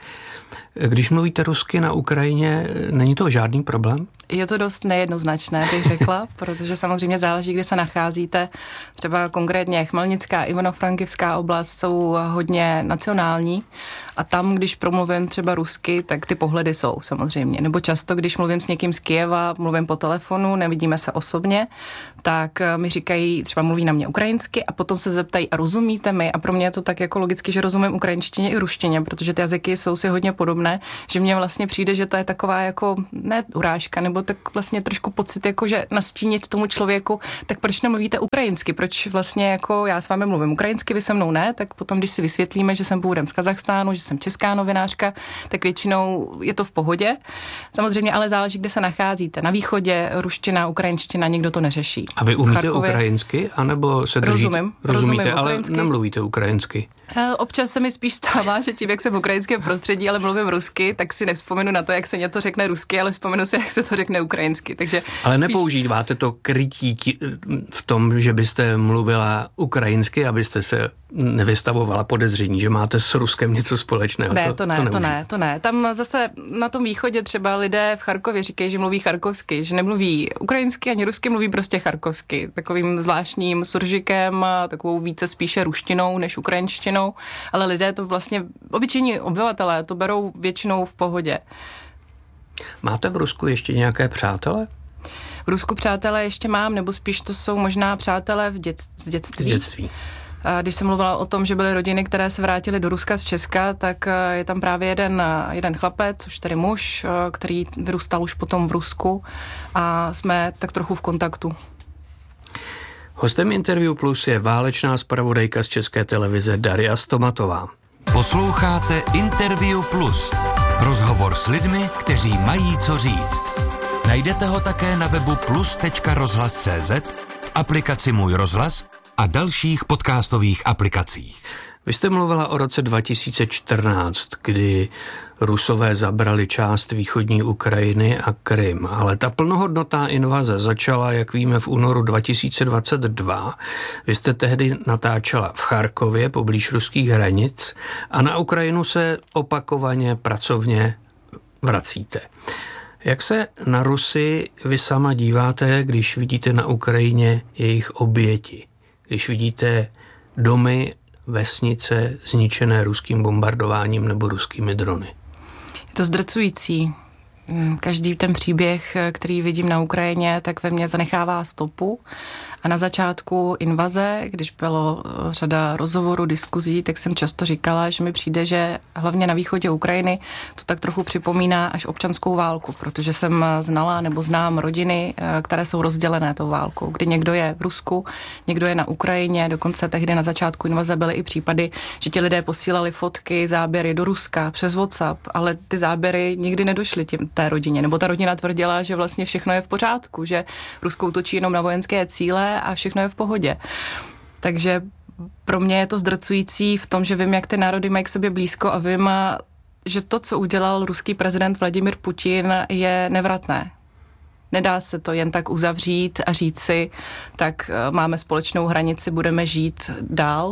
Když mluvíte rusky na Ukrajině, není to žádný problém? Je to dost nejednoznačné, bych řekla, protože samozřejmě záleží, kde se nacházíte. Třeba konkrétně Chmelnická, Ivano-Frankivská oblast jsou hodně nacionální a tam, když promluvím třeba rusky, tak ty pohledy jsou samozřejmě. Nebo často, když mluvím s někým z Kyjeva, mluvím po telefonu, nevidíme se osobně, tak mi říkají, třeba mluví na mě ukrajinsky a potom se zeptají, a rozumíte mi? A pro mě je to tak jako logicky, že rozumím ukrajinštině i ruštině, protože ty jazyky jsou si hodně podobné, že mně vlastně přijde, že to je taková jako ne urážka, nebo tak vlastně trošku pocit, jako že nastínit tomu člověku, tak proč nemluvíte ukrajinsky? Proč vlastně jako já s vámi mluvím ukrajinsky, vy se mnou ne? Tak potom, když si vysvětlíme, že jsem původem z Kazachstánu, že jsem česká novinářka, tak většinou je to v pohodě. Samozřejmě ale záleží, kde se nacházíte. Na východě ruština, ukrajinština, nikdo to neřeší. A vy umíte Charkově ukrajinsky, anebo se držíte? Rozumím, Rozumíte, rozumím ale ukrajinsky. Nemluvíte ukrajinsky. Občas se mi spíš stává, že tím, jak jsem v ukrajinském prostředí, ale mluvím rusky, tak si nevzpomenu na to, jak se něco řekne rusky, ale vzpomenu si, jak se to řekne ukrajinsky. Takže ale spíš... nepoužíváte to krytí v tom, že byste mluvila ukrajinsky, abyste se nevystavovala podezření, že máte s Ruskem něco společného. Ne, to, to ne, to, to ne, to ne. Tam zase na tom východě třeba lidé v Charkově říkají, že mluví charkovsky, že nemluví ukrajinsky ani rusky, mluví prostě charkovsky. Takovým zvláštním suržikem, takovou více spíše ruštinou než ukrajinštinou, ale lidé to vlastně, obyčejní obyvatelé to berou většinou v pohodě. Máte v Rusku ještě nějaké přátele? V Rusku přátelé ještě mám, nebo spíš to jsou možná přátelé v dět, z dětství. Z dětství. Když jsem mluvila o tom, že byly rodiny, které se vrátily do Ruska z Česka, tak je tam právě jeden, jeden chlapec, už tedy muž, který vyrůstal už potom v Rusku a jsme tak trochu v kontaktu. Hostem Interview Plus je válečná zpravodajka z České televize Daria Stomatová. Posloucháte Interview Plus. Rozhovor s lidmi, kteří mají co říct. Najdete ho také na webu plus tečka rozhlas tečka cé zet, v aplikaci Můj rozhlas a dalších podcastových aplikacích. Vy jste mluvila o roce dva tisíce čtrnáct, kdy Rusové zabrali část východní Ukrajiny a Krym, ale ta plnohodnotná invaze začala, jak víme, v únoru dva tisíce dvacet dva. Vy jste tehdy natáčela v Charkově, poblíž ruských hranic, a na Ukrajinu se opakovaně pracovně vracíte. Jak se na Rusy vy sama díváte, když vidíte na Ukrajině jejich oběti? Když vidíte domy, vesnice zničené ruským bombardováním nebo ruskými drony? Je to zdrcující. Každý ten příběh, který vidím na Ukrajině, tak ve mně zanechává stopu. A na začátku invaze, když bylo řada rozhovorů, diskuzí, tak jsem často říkala, že mi přijde, že hlavně na východě Ukrajiny to tak trochu připomíná až občanskou válku, protože jsem znala nebo znám rodiny, které jsou rozdělené tou válkou, kdy někdo je v Rusku, někdo je na Ukrajině, dokonce tehdy na začátku invaze byly i případy, že ti lidé posílali fotky, záběry do Ruska přes WhatsApp, ale ty záběry nikdy nedošly těm, té rodině, nebo ta rodina tvrdila, že vlastně všechno je v pořádku, že Rusko útočí jenom na vojenské cíle a všechno je v pohodě. Takže pro mě je to zdrcující v tom, že vím, jak ty národy mají k sobě blízko a vím, že to, co udělal ruský prezident Vladimir Putin, je nevratné. Nedá se to jen tak uzavřít a říct si, tak máme společnou hranici, budeme žít dál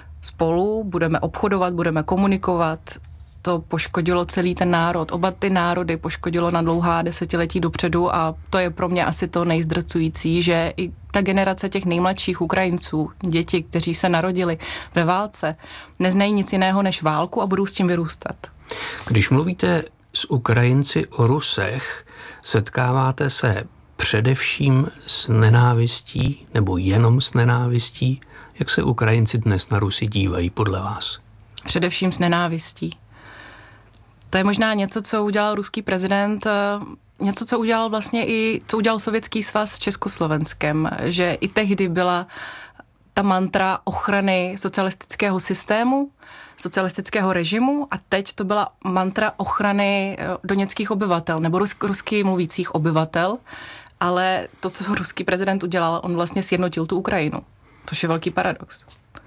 spolu, budeme obchodovat, budeme komunikovat. To poškodilo celý ten národ. Oba ty národy poškodilo na dlouhá desetiletí dopředu a to je pro mě asi to nejzdrcující, že i ta generace těch nejmladších Ukrajinců, děti, kteří se narodili ve válce, neznají nic jiného než válku a budou s tím vyrůstat. Když mluvíte s Ukrajinci o Rusech, setkáváte se především s nenávistí nebo jenom s nenávistí? Jak se Ukrajinci dnes na Rusy dívají podle vás? Především s nenávistí. To je možná něco, co udělal ruský prezident, něco, co udělal vlastně i, co udělal Sovětský svaz s Československem, že i tehdy byla ta mantra ochrany socialistického systému, socialistického režimu a teď to byla mantra ochrany doněckých obyvatel nebo rus, rusky mluvících obyvatel, ale to, co ruský prezident udělal, on vlastně sjednotil tu Ukrajinu, což je velký paradox.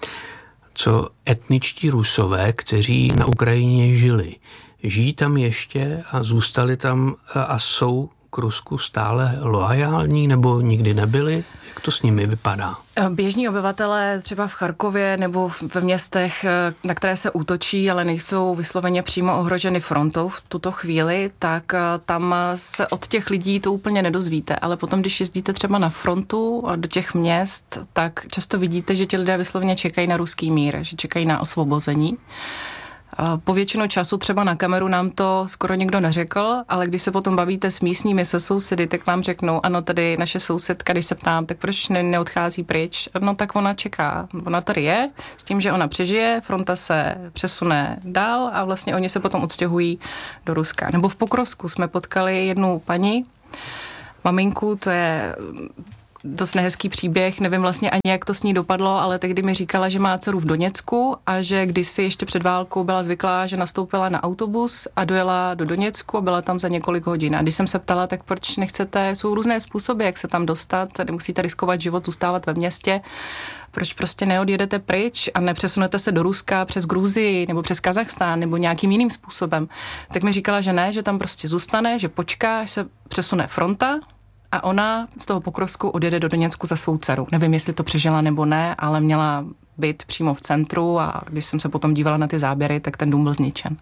Co etničtí Rusové, kteří na Ukrajině žili, žijí tam ještě a zůstali tam a jsou k Rusku stále loajální nebo nikdy nebyli? Jak to s nimi vypadá? Běžní obyvatelé třeba v Charkově nebo ve městech, na které se útočí, ale nejsou vysloveně přímo ohroženy frontou v tuto chvíli, tak tam se od těch lidí to úplně nedozvíte. Ale potom, když jezdíte třeba na frontu do těch měst, tak často vidíte, že ti lidé vysloveně čekají na ruský mír, že čekají na osvobození. Po většinu času třeba na kameru nám to skoro nikdo neřekl, ale když se potom bavíte s místními, se sousedy, tak vám řeknou, ano, tady naše sousedka, když se ptám, tak proč ne, neodchází pryč? No tak ona čeká, ona tady je, s tím, že ona přežije, fronta se přesune dál a vlastně oni se potom odstěhují do Ruska. Nebo v Pokrovsku jsme potkali jednu paní, maminku, to je dost nehezký příběh, nevím vlastně ani, jak to s ní dopadlo, ale tehdy mi říkala, že má dceru v Doněcku a že kdysi ještě před válkou byla zvyklá, že nastoupila na autobus a dojela do Doněcku a byla tam za několik hodin. A když jsem se ptala, tak proč nechcete, jsou různé způsoby, jak se tam dostat, nemusíte riskovat život, zůstávat ve městě, proč prostě neodjedete pryč a nepřesunete se do Ruska přes Gruzii nebo přes Kazachstán nebo nějakým jiným způsobem. Tak mi říkala, že ne, že tam prostě zůstane, že počká, až se přesune fronta, a ona z toho Pokrovsku odjede do Doněcku za svou dceru. Nevím, jestli to přežila nebo ne, ale měla byt přímo v centru a když jsem se potom dívala na ty záběry, tak ten dům byl zničen.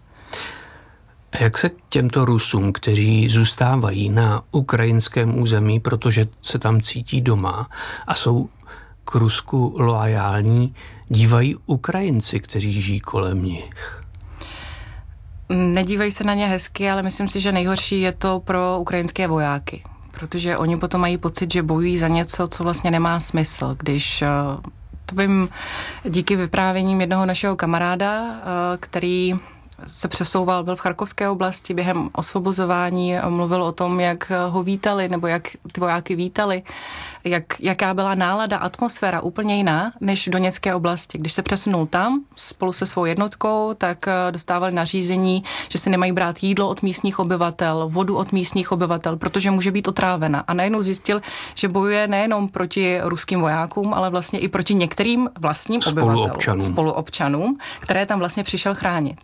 Jak se k těmto Rusům, kteří zůstávají na ukrajinském území, protože se tam cítí doma a jsou k Rusku loajální, dívají Ukrajinci, kteří žijí kolem nich? Nedívají se na ně hezky, ale myslím si, že nejhorší je to pro ukrajinské vojáky. Protože oni potom mají pocit, že bojují za něco, co vlastně nemá smysl. Když to vím díky vyprávěním jednoho našeho kamaráda, který se přesouval, byl v Charkovské oblasti během osvobozování, mluvil o tom, jak ho vítali, nebo jak ty vojáky vítali, jak, jaká byla nálada, atmosféra úplně jiná, než v Doněcké oblasti. Když se přesunul tam spolu se svou jednotkou, tak dostávali nařízení, že si nemají brát jídlo od místních obyvatel, vodu od místních obyvatel, protože může být otrávena. A najednou zjistil, že bojuje nejenom proti ruským vojákům, ale vlastně i proti některým vlastním obyvatelům, spoluobčanům, spoluobčanům, které tam vlastně přišel chránit.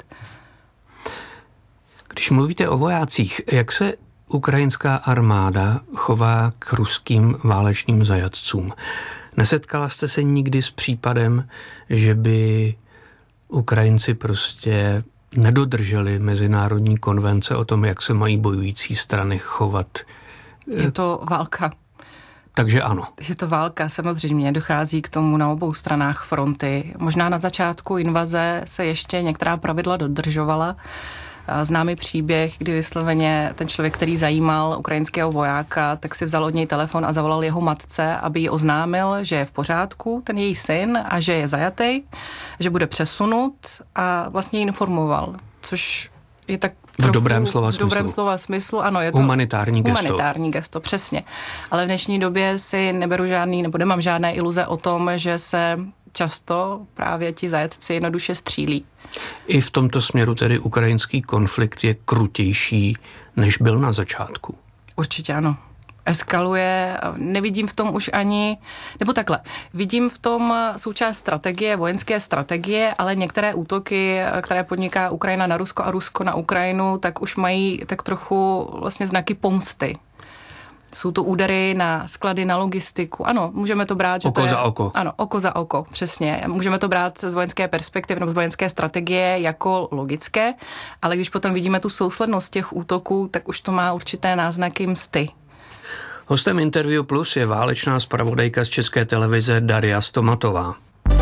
Když mluvíte o vojácích, jak se ukrajinská armáda chová k ruským válečným zajatcům? Nesetkala jste se nikdy s případem, že by Ukrajinci prostě nedodrželi mezinárodní konvence o tom, jak se mají bojující strany chovat? Je to válka. Takže ano. Je to válka, samozřejmě dochází k tomu na obou stranách fronty. Možná na začátku invaze se ještě některá pravidla dodržovala. Známý příběh, kdy vysloveně ten člověk, který zajímal ukrajinského vojáka, tak si vzal od něj telefon a zavolal jeho matce, aby ji oznámil, že je v pořádku, ten její syn, a že je zajatý, že bude přesunut a vlastně ji informoval, což je tak v dobrém slova v smyslu. V dobrém slova smyslu, ano. Je to humanitární gesto. Humanitární gesto, přesně. Ale v dnešní době si neberu žádný, nebo nemám žádné iluze o tom, že se často právě ti zajetci jednoduše střílí. I v tomto směru tedy ukrajinský konflikt je krutější, než byl na začátku. Určitě ano. Eskaluje, nevidím v tom už ani, nebo takhle, vidím v tom součást strategie, vojenské strategie, ale některé útoky, které podniká Ukrajina na Rusko a Rusko na Ukrajinu, tak už mají tak trochu vlastně znaky pomsty. Jsou to údery na sklady, na logistiku. Ano, můžeme to brát, že oko to je... za oko. Ano, oko za oko, přesně. Můžeme to brát z vojenské perspektivy nebo z vojenské strategie jako logické, ale když potom vidíme tu souslednost těch útoků, tak už to má určité náznaky msty. Hostem Interview Plus je válečná zpravodajka z České televize Daria Stomatová.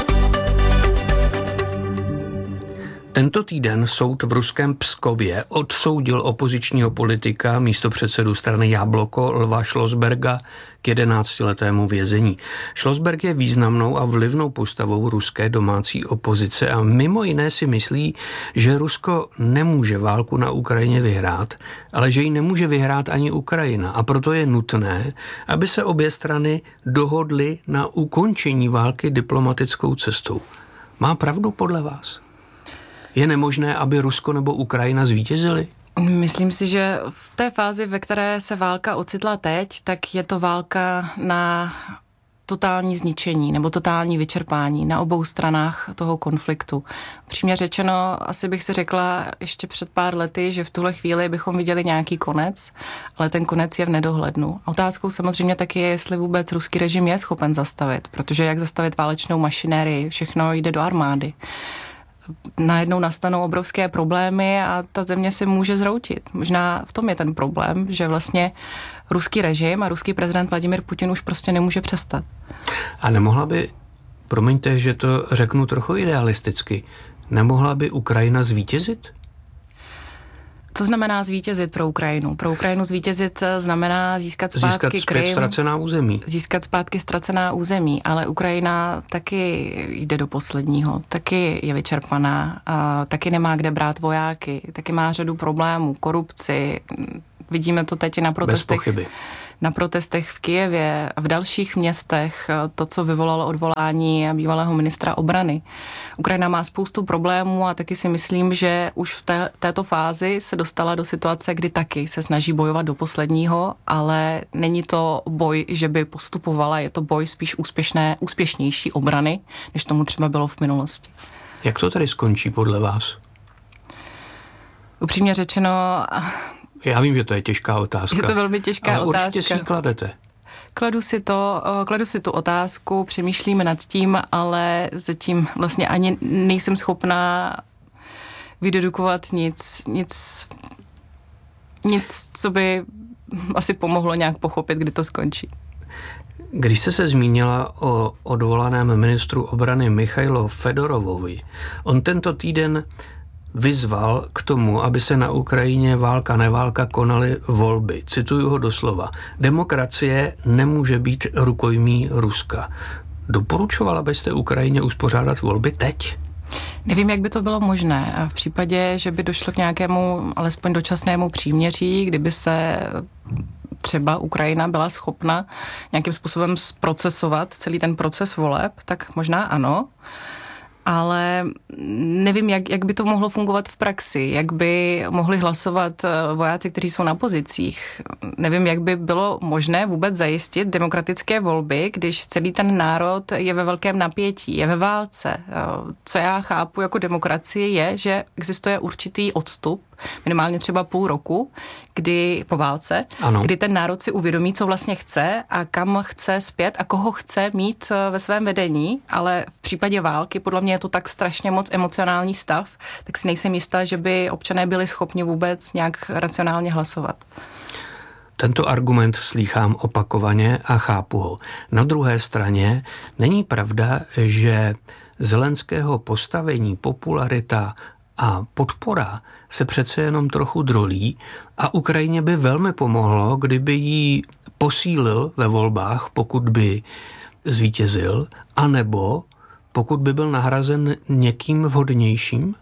Tento týden soud v ruském Pskově odsoudil opozičního politika, místopředsedu strany Jabloko Lva Šlosberga k jedenáctiletému vězení. Šlosberg je významnou a vlivnou postavou ruské domácí opozice a mimo jiné si myslí, že Rusko nemůže válku na Ukrajině vyhrát, ale že ji nemůže vyhrát ani Ukrajina a proto je nutné, aby se obě strany dohodly na ukončení války diplomatickou cestou. Má pravdu podle vás? Je nemožné, aby Rusko nebo Ukrajina zvítězili? Myslím si, že v té fázi, ve které se válka ocitla teď, tak je to válka na totální zničení nebo totální vyčerpání na obou stranách toho konfliktu. Přímě řečeno, asi bych si řekla ještě před pár lety, že v tuhle chvíli bychom viděli nějaký konec, ale ten konec je v nedohlednu. Otázkou samozřejmě taky je, jestli vůbec ruský režim je schopen zastavit, protože jak zastavit válečnou mašinérii, všechno jde do armády. Najednou nastanou obrovské problémy a ta země se může zhroutit. Možná v tom je ten problém, že vlastně ruský režim a ruský prezident Vladimír Putin už prostě nemůže přestat. A nemohla by, promiňte, že to řeknu trochu idealisticky, nemohla by Ukrajina zvítězit? Co znamená zvítězit pro Ukrajinu? Pro Ukrajinu zvítězit znamená získat zpátky získat Krym, ztracená území. Získat zpátky ztracená území, ale Ukrajina taky jde do posledního, taky je vyčerpaná, a taky nemá kde brát vojáky, taky má řadu problémů, korupci. Vidíme to teď i na protestech. Bez pochyby. Na protestech v Kyjevě a v dalších městech, to, co vyvolalo odvolání bývalého ministra obrany. Ukrajina má spoustu problémů a taky si myslím, že už v té, této fázi se dostala do situace, kdy taky se snaží bojovat do posledního, ale není to boj, že by postupovala, je to boj spíš úspěšné, úspěšnější obrany, než tomu třeba bylo v minulosti. Jak to tady skončí podle vás? Upřímně řečeno... Já vím, že to je těžká otázka. Je to velmi těžká ale otázka. určitě si ji kladete. Kladu si to, kladu si tu otázku, přemýšlíme nad tím, ale zatím vlastně ani nejsem schopná vydedukovat nic, nic, nic, co by asi pomohlo nějak pochopit, kdy to skončí. Když jste se zmínila o odvolaném ministru obrany Michailo Fedorovovi, on tento týden vyzval k tomu, aby se na Ukrajině válka neválka konaly volby. Cituju ho doslova. Demokracie nemůže být rukojmí Ruska. Doporučovala byste Ukrajině uspořádat volby teď? Nevím, jak by to bylo možné. V případě, že by došlo k nějakému alespoň dočasnému příměří, kdyby se třeba Ukrajina byla schopna nějakým způsobem zprocesovat celý ten proces voleb, tak možná ano. Ale nevím, jak, jak by to mohlo fungovat v praxi, jak by mohli hlasovat vojáci, kteří jsou na pozicích. Nevím, jak by bylo možné vůbec zajistit demokratické volby, když celý ten národ je ve velkém napětí, je ve válce. Co já chápu jako demokracie je, že existuje určitý odstup, minimálně třeba půl roku, kdy po válce, ano. Kdy ten národ si uvědomí, co vlastně chce a kam chce zpět a koho chce mít ve svém vedení, ale v případě války podle mě je to tak strašně moc emocionální stav, tak si nejsem jistá, že by občané byli schopni vůbec nějak racionálně hlasovat. Tento argument slýchám opakovaně a chápu ho. Na druhé straně není pravda, že Zelenského postavení, popularita a podpora se přece jenom trochu drolí a Ukrajině by velmi pomohlo, kdyby jí posílil ve volbách, pokud by zvítězil, anebo pokud by byl nahrazen někým vhodnějším?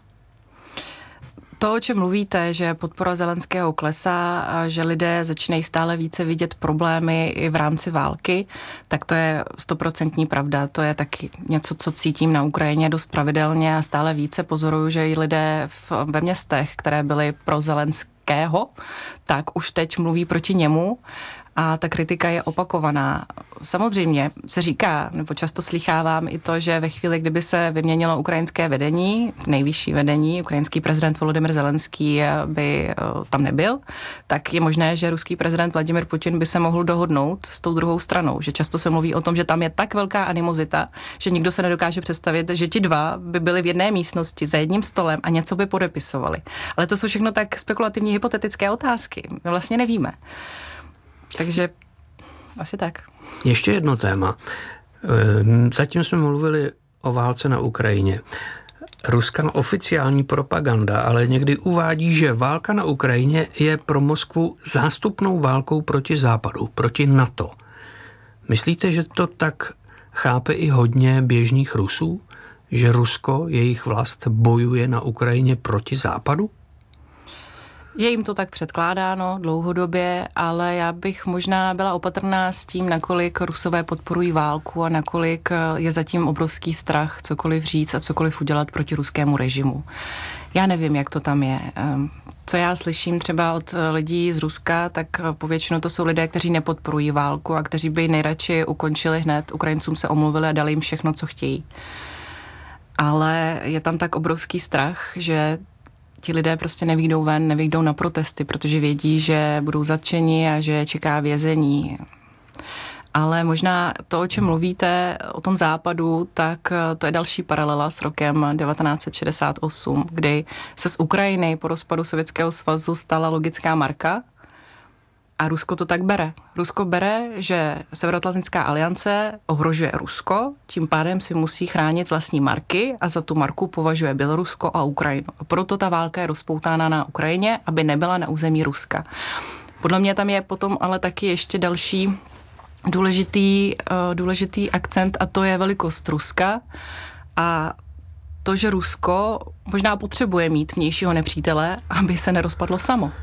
To, o čem mluvíte, že podpora Zelenského klesá a že lidé začínají stále více vidět problémy i v rámci války, tak to je stoprocentní pravda. To je taky něco, co cítím na Ukrajině dost pravidelně a stále více pozoruju, že i lidé v, ve městech, které byly pro Zelenského, tak už teď mluví proti němu. A ta kritika je opakovaná. Samozřejmě se říká, nebo často slýchávám i to, že ve chvíli, kdyby se vyměnilo ukrajinské vedení, nejvyšší vedení, ukrajinský prezident Volodymyr Zelenský by tam nebyl, tak je možné, že ruský prezident Vladimír Putin by se mohl dohodnout s tou druhou stranou. Že často se mluví o tom, že tam je tak velká animozita, že nikdo se nedokáže představit, že ti dva by byli v jedné místnosti za jedním stolem a něco by podepisovali. Ale to jsou všechno tak spekulativní hypotetické otázky. My vlastně nevíme. Takže asi tak. Ještě jedno téma. Zatím jsme mluvili o válce na Ukrajině. Ruská oficiální propaganda ale někdy uvádí, že válka na Ukrajině je pro Moskvu zástupnou válkou proti Západu, proti NATO. Myslíte, že to tak chápe i hodně běžných Rusů? Že Rusko, jejich vlast, bojuje na Ukrajině proti Západu? Je jim to tak předkládáno dlouhodobě, ale já bych možná byla opatrná s tím, nakolik Rusové podporují válku a nakolik je zatím obrovský strach cokoliv říct a cokoliv udělat proti ruskému režimu. Já nevím, jak to tam je. Co já slyším třeba od lidí z Ruska, tak povětšinou to jsou lidé, kteří nepodporují válku a kteří by nejradši ukončili hned, Ukrajincům se omluvili a dali jim všechno, co chtějí. Ale je tam tak obrovský strach, že ti lidé prostě nevyjdou ven, nevyjdou na protesty, protože vědí, že budou zatčeni a že čeká vězení. Ale možná to, o čem mluvíte, o tom západu, tak to je další paralela s rokem devatenáct set šedesát osm, kdy se z Ukrajiny po rozpadu Sovětského svazu stala logická marka a Rusko to tak bere. Rusko bere, že Severoatlantická aliance ohrožuje Rusko, tím pádem si musí chránit vlastní marky a za tu marku považuje Bělorusko a Ukrajinu. A proto ta válka je rozpoutána na Ukrajině, aby nebyla na území Ruska. Podle mě tam je potom ale taky ještě další důležitý, uh, důležitý akcent a to je velikost Ruska a to, že Rusko možná potřebuje mít vnějšího nepřítele, aby se nerozpadlo samo.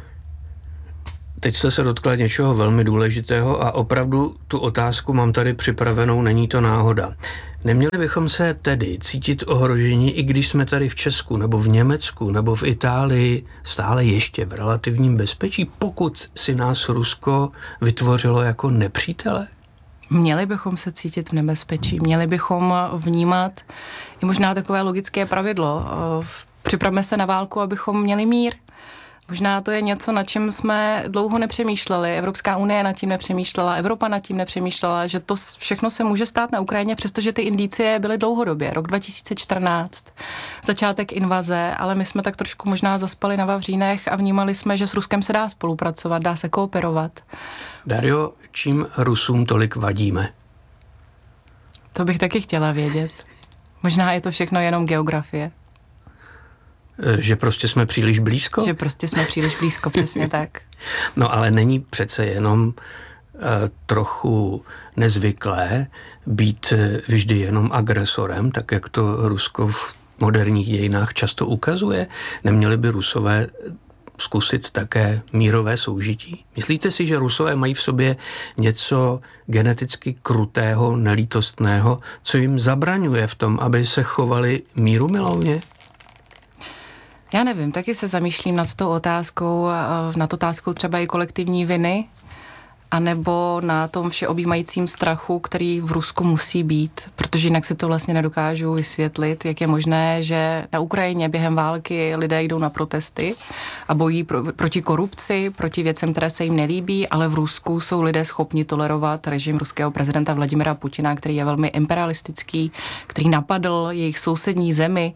Teď jste se dotkla něčeho velmi důležitého a opravdu tu otázku mám tady připravenou, není to náhoda. Neměli bychom se tedy cítit ohrožení, i když jsme tady v Česku, nebo v Německu, nebo v Itálii stále ještě v relativním bezpečí, pokud si nás Rusko vytvořilo jako nepřítele? Měli bychom se cítit v nebezpečí, měli bychom vnímat i možná takové logické pravidlo. Připravme se na válku, abychom měli mír. Možná to je něco, na čem jsme dlouho nepřemýšleli. Evropská unie nad tím nepřemýšlela, Evropa nad tím nepřemýšlela, že to všechno se může stát na Ukrajině, přestože ty indicie byly dlouhodobě. Rok dva tisíce čtrnáct, začátek invaze, ale my jsme tak trošku možná zaspali na vavřínech a vnímali jsme, že s Ruskem se dá spolupracovat, dá se kooperovat. Dario, čím Rusům tolik vadíme? To bych taky chtěla vědět. Možná je to všechno jenom geografie. Že prostě jsme příliš blízko? Že prostě jsme příliš blízko, přesně tak. No ale není přece jenom uh, trochu nezvyklé být vždy jenom agresorem, tak jak to Rusko v moderních dějinách často ukazuje. Neměli by Rusové zkusit také mírové soužití? Myslíte si, že Rusové mají v sobě něco geneticky krutého, nelítostného, co jim zabraňuje v tom, aby se chovali mírumilovně? Já nevím, taky se zamýšlím nad tou otázkou, nad otázkou třeba i kolektivní viny, anebo na tom všeobjímajícím strachu, který v Rusku musí být, protože jinak si to vlastně nedokážu vysvětlit, jak je možné, že na Ukrajině během války lidé jdou na protesty a bojí pro, proti korupci, proti věcem, které se jim nelíbí, ale v Rusku jsou lidé schopni tolerovat režim ruského prezidenta Vladimira Putina, který je velmi imperialistický, který napadl jejich sousední zemi,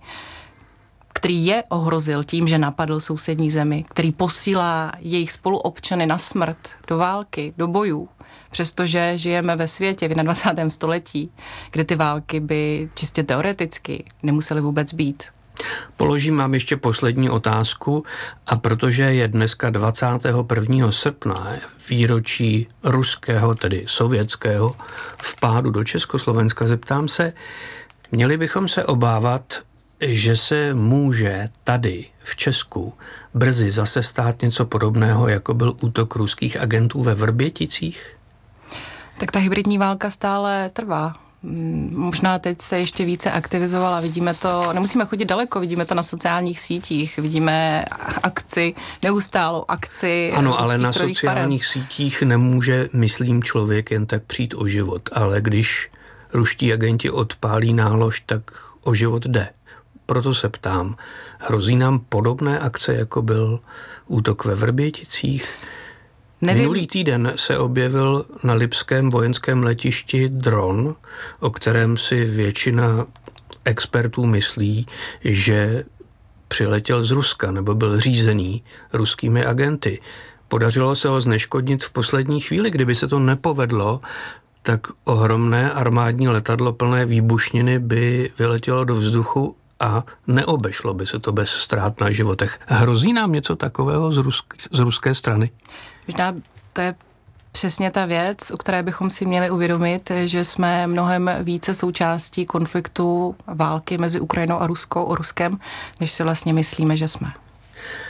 který je ohrozil tím, že napadl sousední zemi, který posílá jejich spoluobčany na smrt, do války, do bojů, přestože žijeme ve světě v dvacátém prvním století, kde ty války by čistě teoreticky nemusely vůbec být. Položím vám ještě poslední otázku a protože je dneska dvacátého prvního srpna, výročí ruského, tedy sovětského vpádu do Československa, zeptám se, měli bychom se obávat, že se může tady v Česku brzy zase stát něco podobného, jako byl útok ruských agentů ve Vrběticích? Tak ta hybridní válka stále trvá. Možná teď se ještě více aktivizovala, vidíme to, nemusíme chodit daleko, vidíme to na sociálních sítích, vidíme akci, neustálou akci. Ano, ale na sociálních farem. sítích nemůže, myslím, člověk jen tak přijít o život, ale když ruští agenti odpálí nálož, tak o život jde. Proto se ptám, hrozí nám podobné akce, jako byl útok ve Vrběticích? Nevím. Minulý týden se objevil na lipském vojenském letišti dron, o kterém si většina expertů myslí, že přiletěl z Ruska nebo byl řízený ruskými agenty. Podařilo se ho zneškodnit v poslední chvíli. Kdyby se to nepovedlo, tak ohromné armádní letadlo plné výbušniny by vyletělo do vzduchu a neobešlo by se to bez ztrát na životech. Hrozí nám něco takového z, rusk, z ruské strany? Možná to je přesně ta věc, u které bychom si měli uvědomit, že jsme mnohem více součástí konfliktu války mezi Ukrajinou a Ruskou, o Ruskem, než si vlastně myslíme, že jsme.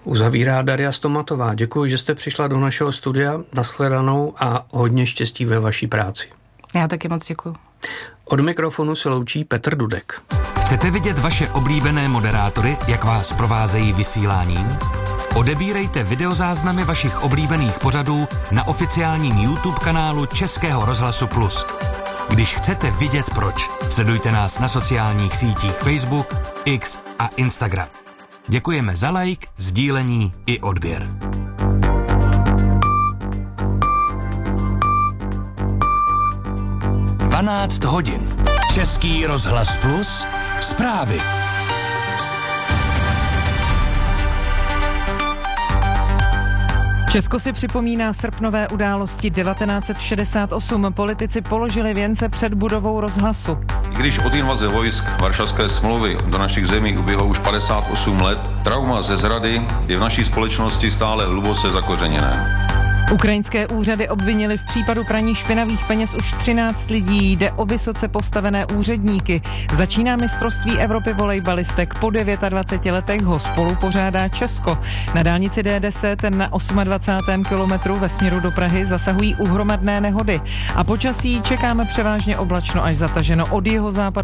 Uzavírá Daria Stomatová. Děkuji, že jste přišla do našeho studia. Nashledanou a hodně štěstí ve vaší práci. Já taky moc děkuji. Od mikrofonu se loučí Petr Dudek. Chcete vidět vaše oblíbené moderátory, jak vás provázejí vysíláním? Odebírejte videozáznamy vašich oblíbených pořadů na oficiálním YouTube kanálu Českého rozhlasu Plus. Když chcete vidět proč, sledujte nás na sociálních sítích Facebook, X a Instagram. Děkujeme za like, sdílení i odběr. dvanáct hodin. Český rozhlas Plus. Zprávy. Česko si připomíná srpnové události devatenáct set šedesát osm. Politici položili věnce před budovou rozhlasu. I když od invaze vojsk Varšavské smlouvy do našich zemí uběhlo už padesát osm let, trauma ze zrady je v naší společnosti stále hluboce zakořeněné. Ukrajinské úřady obvinili v případu praní špinavých peněz už třináct lidí. Jde o vysoce postavené úředníky. Začíná mistrovství Evropy volejbalistek. Po dvaceti devíti letech ho spolu pořádá Česko. Na dálnici D deset na dvacátém osmém kilometru ve směru do Prahy zasahují uhromadné nehody. A počasí čekáme převážně oblačno až zataženo od jihozápadu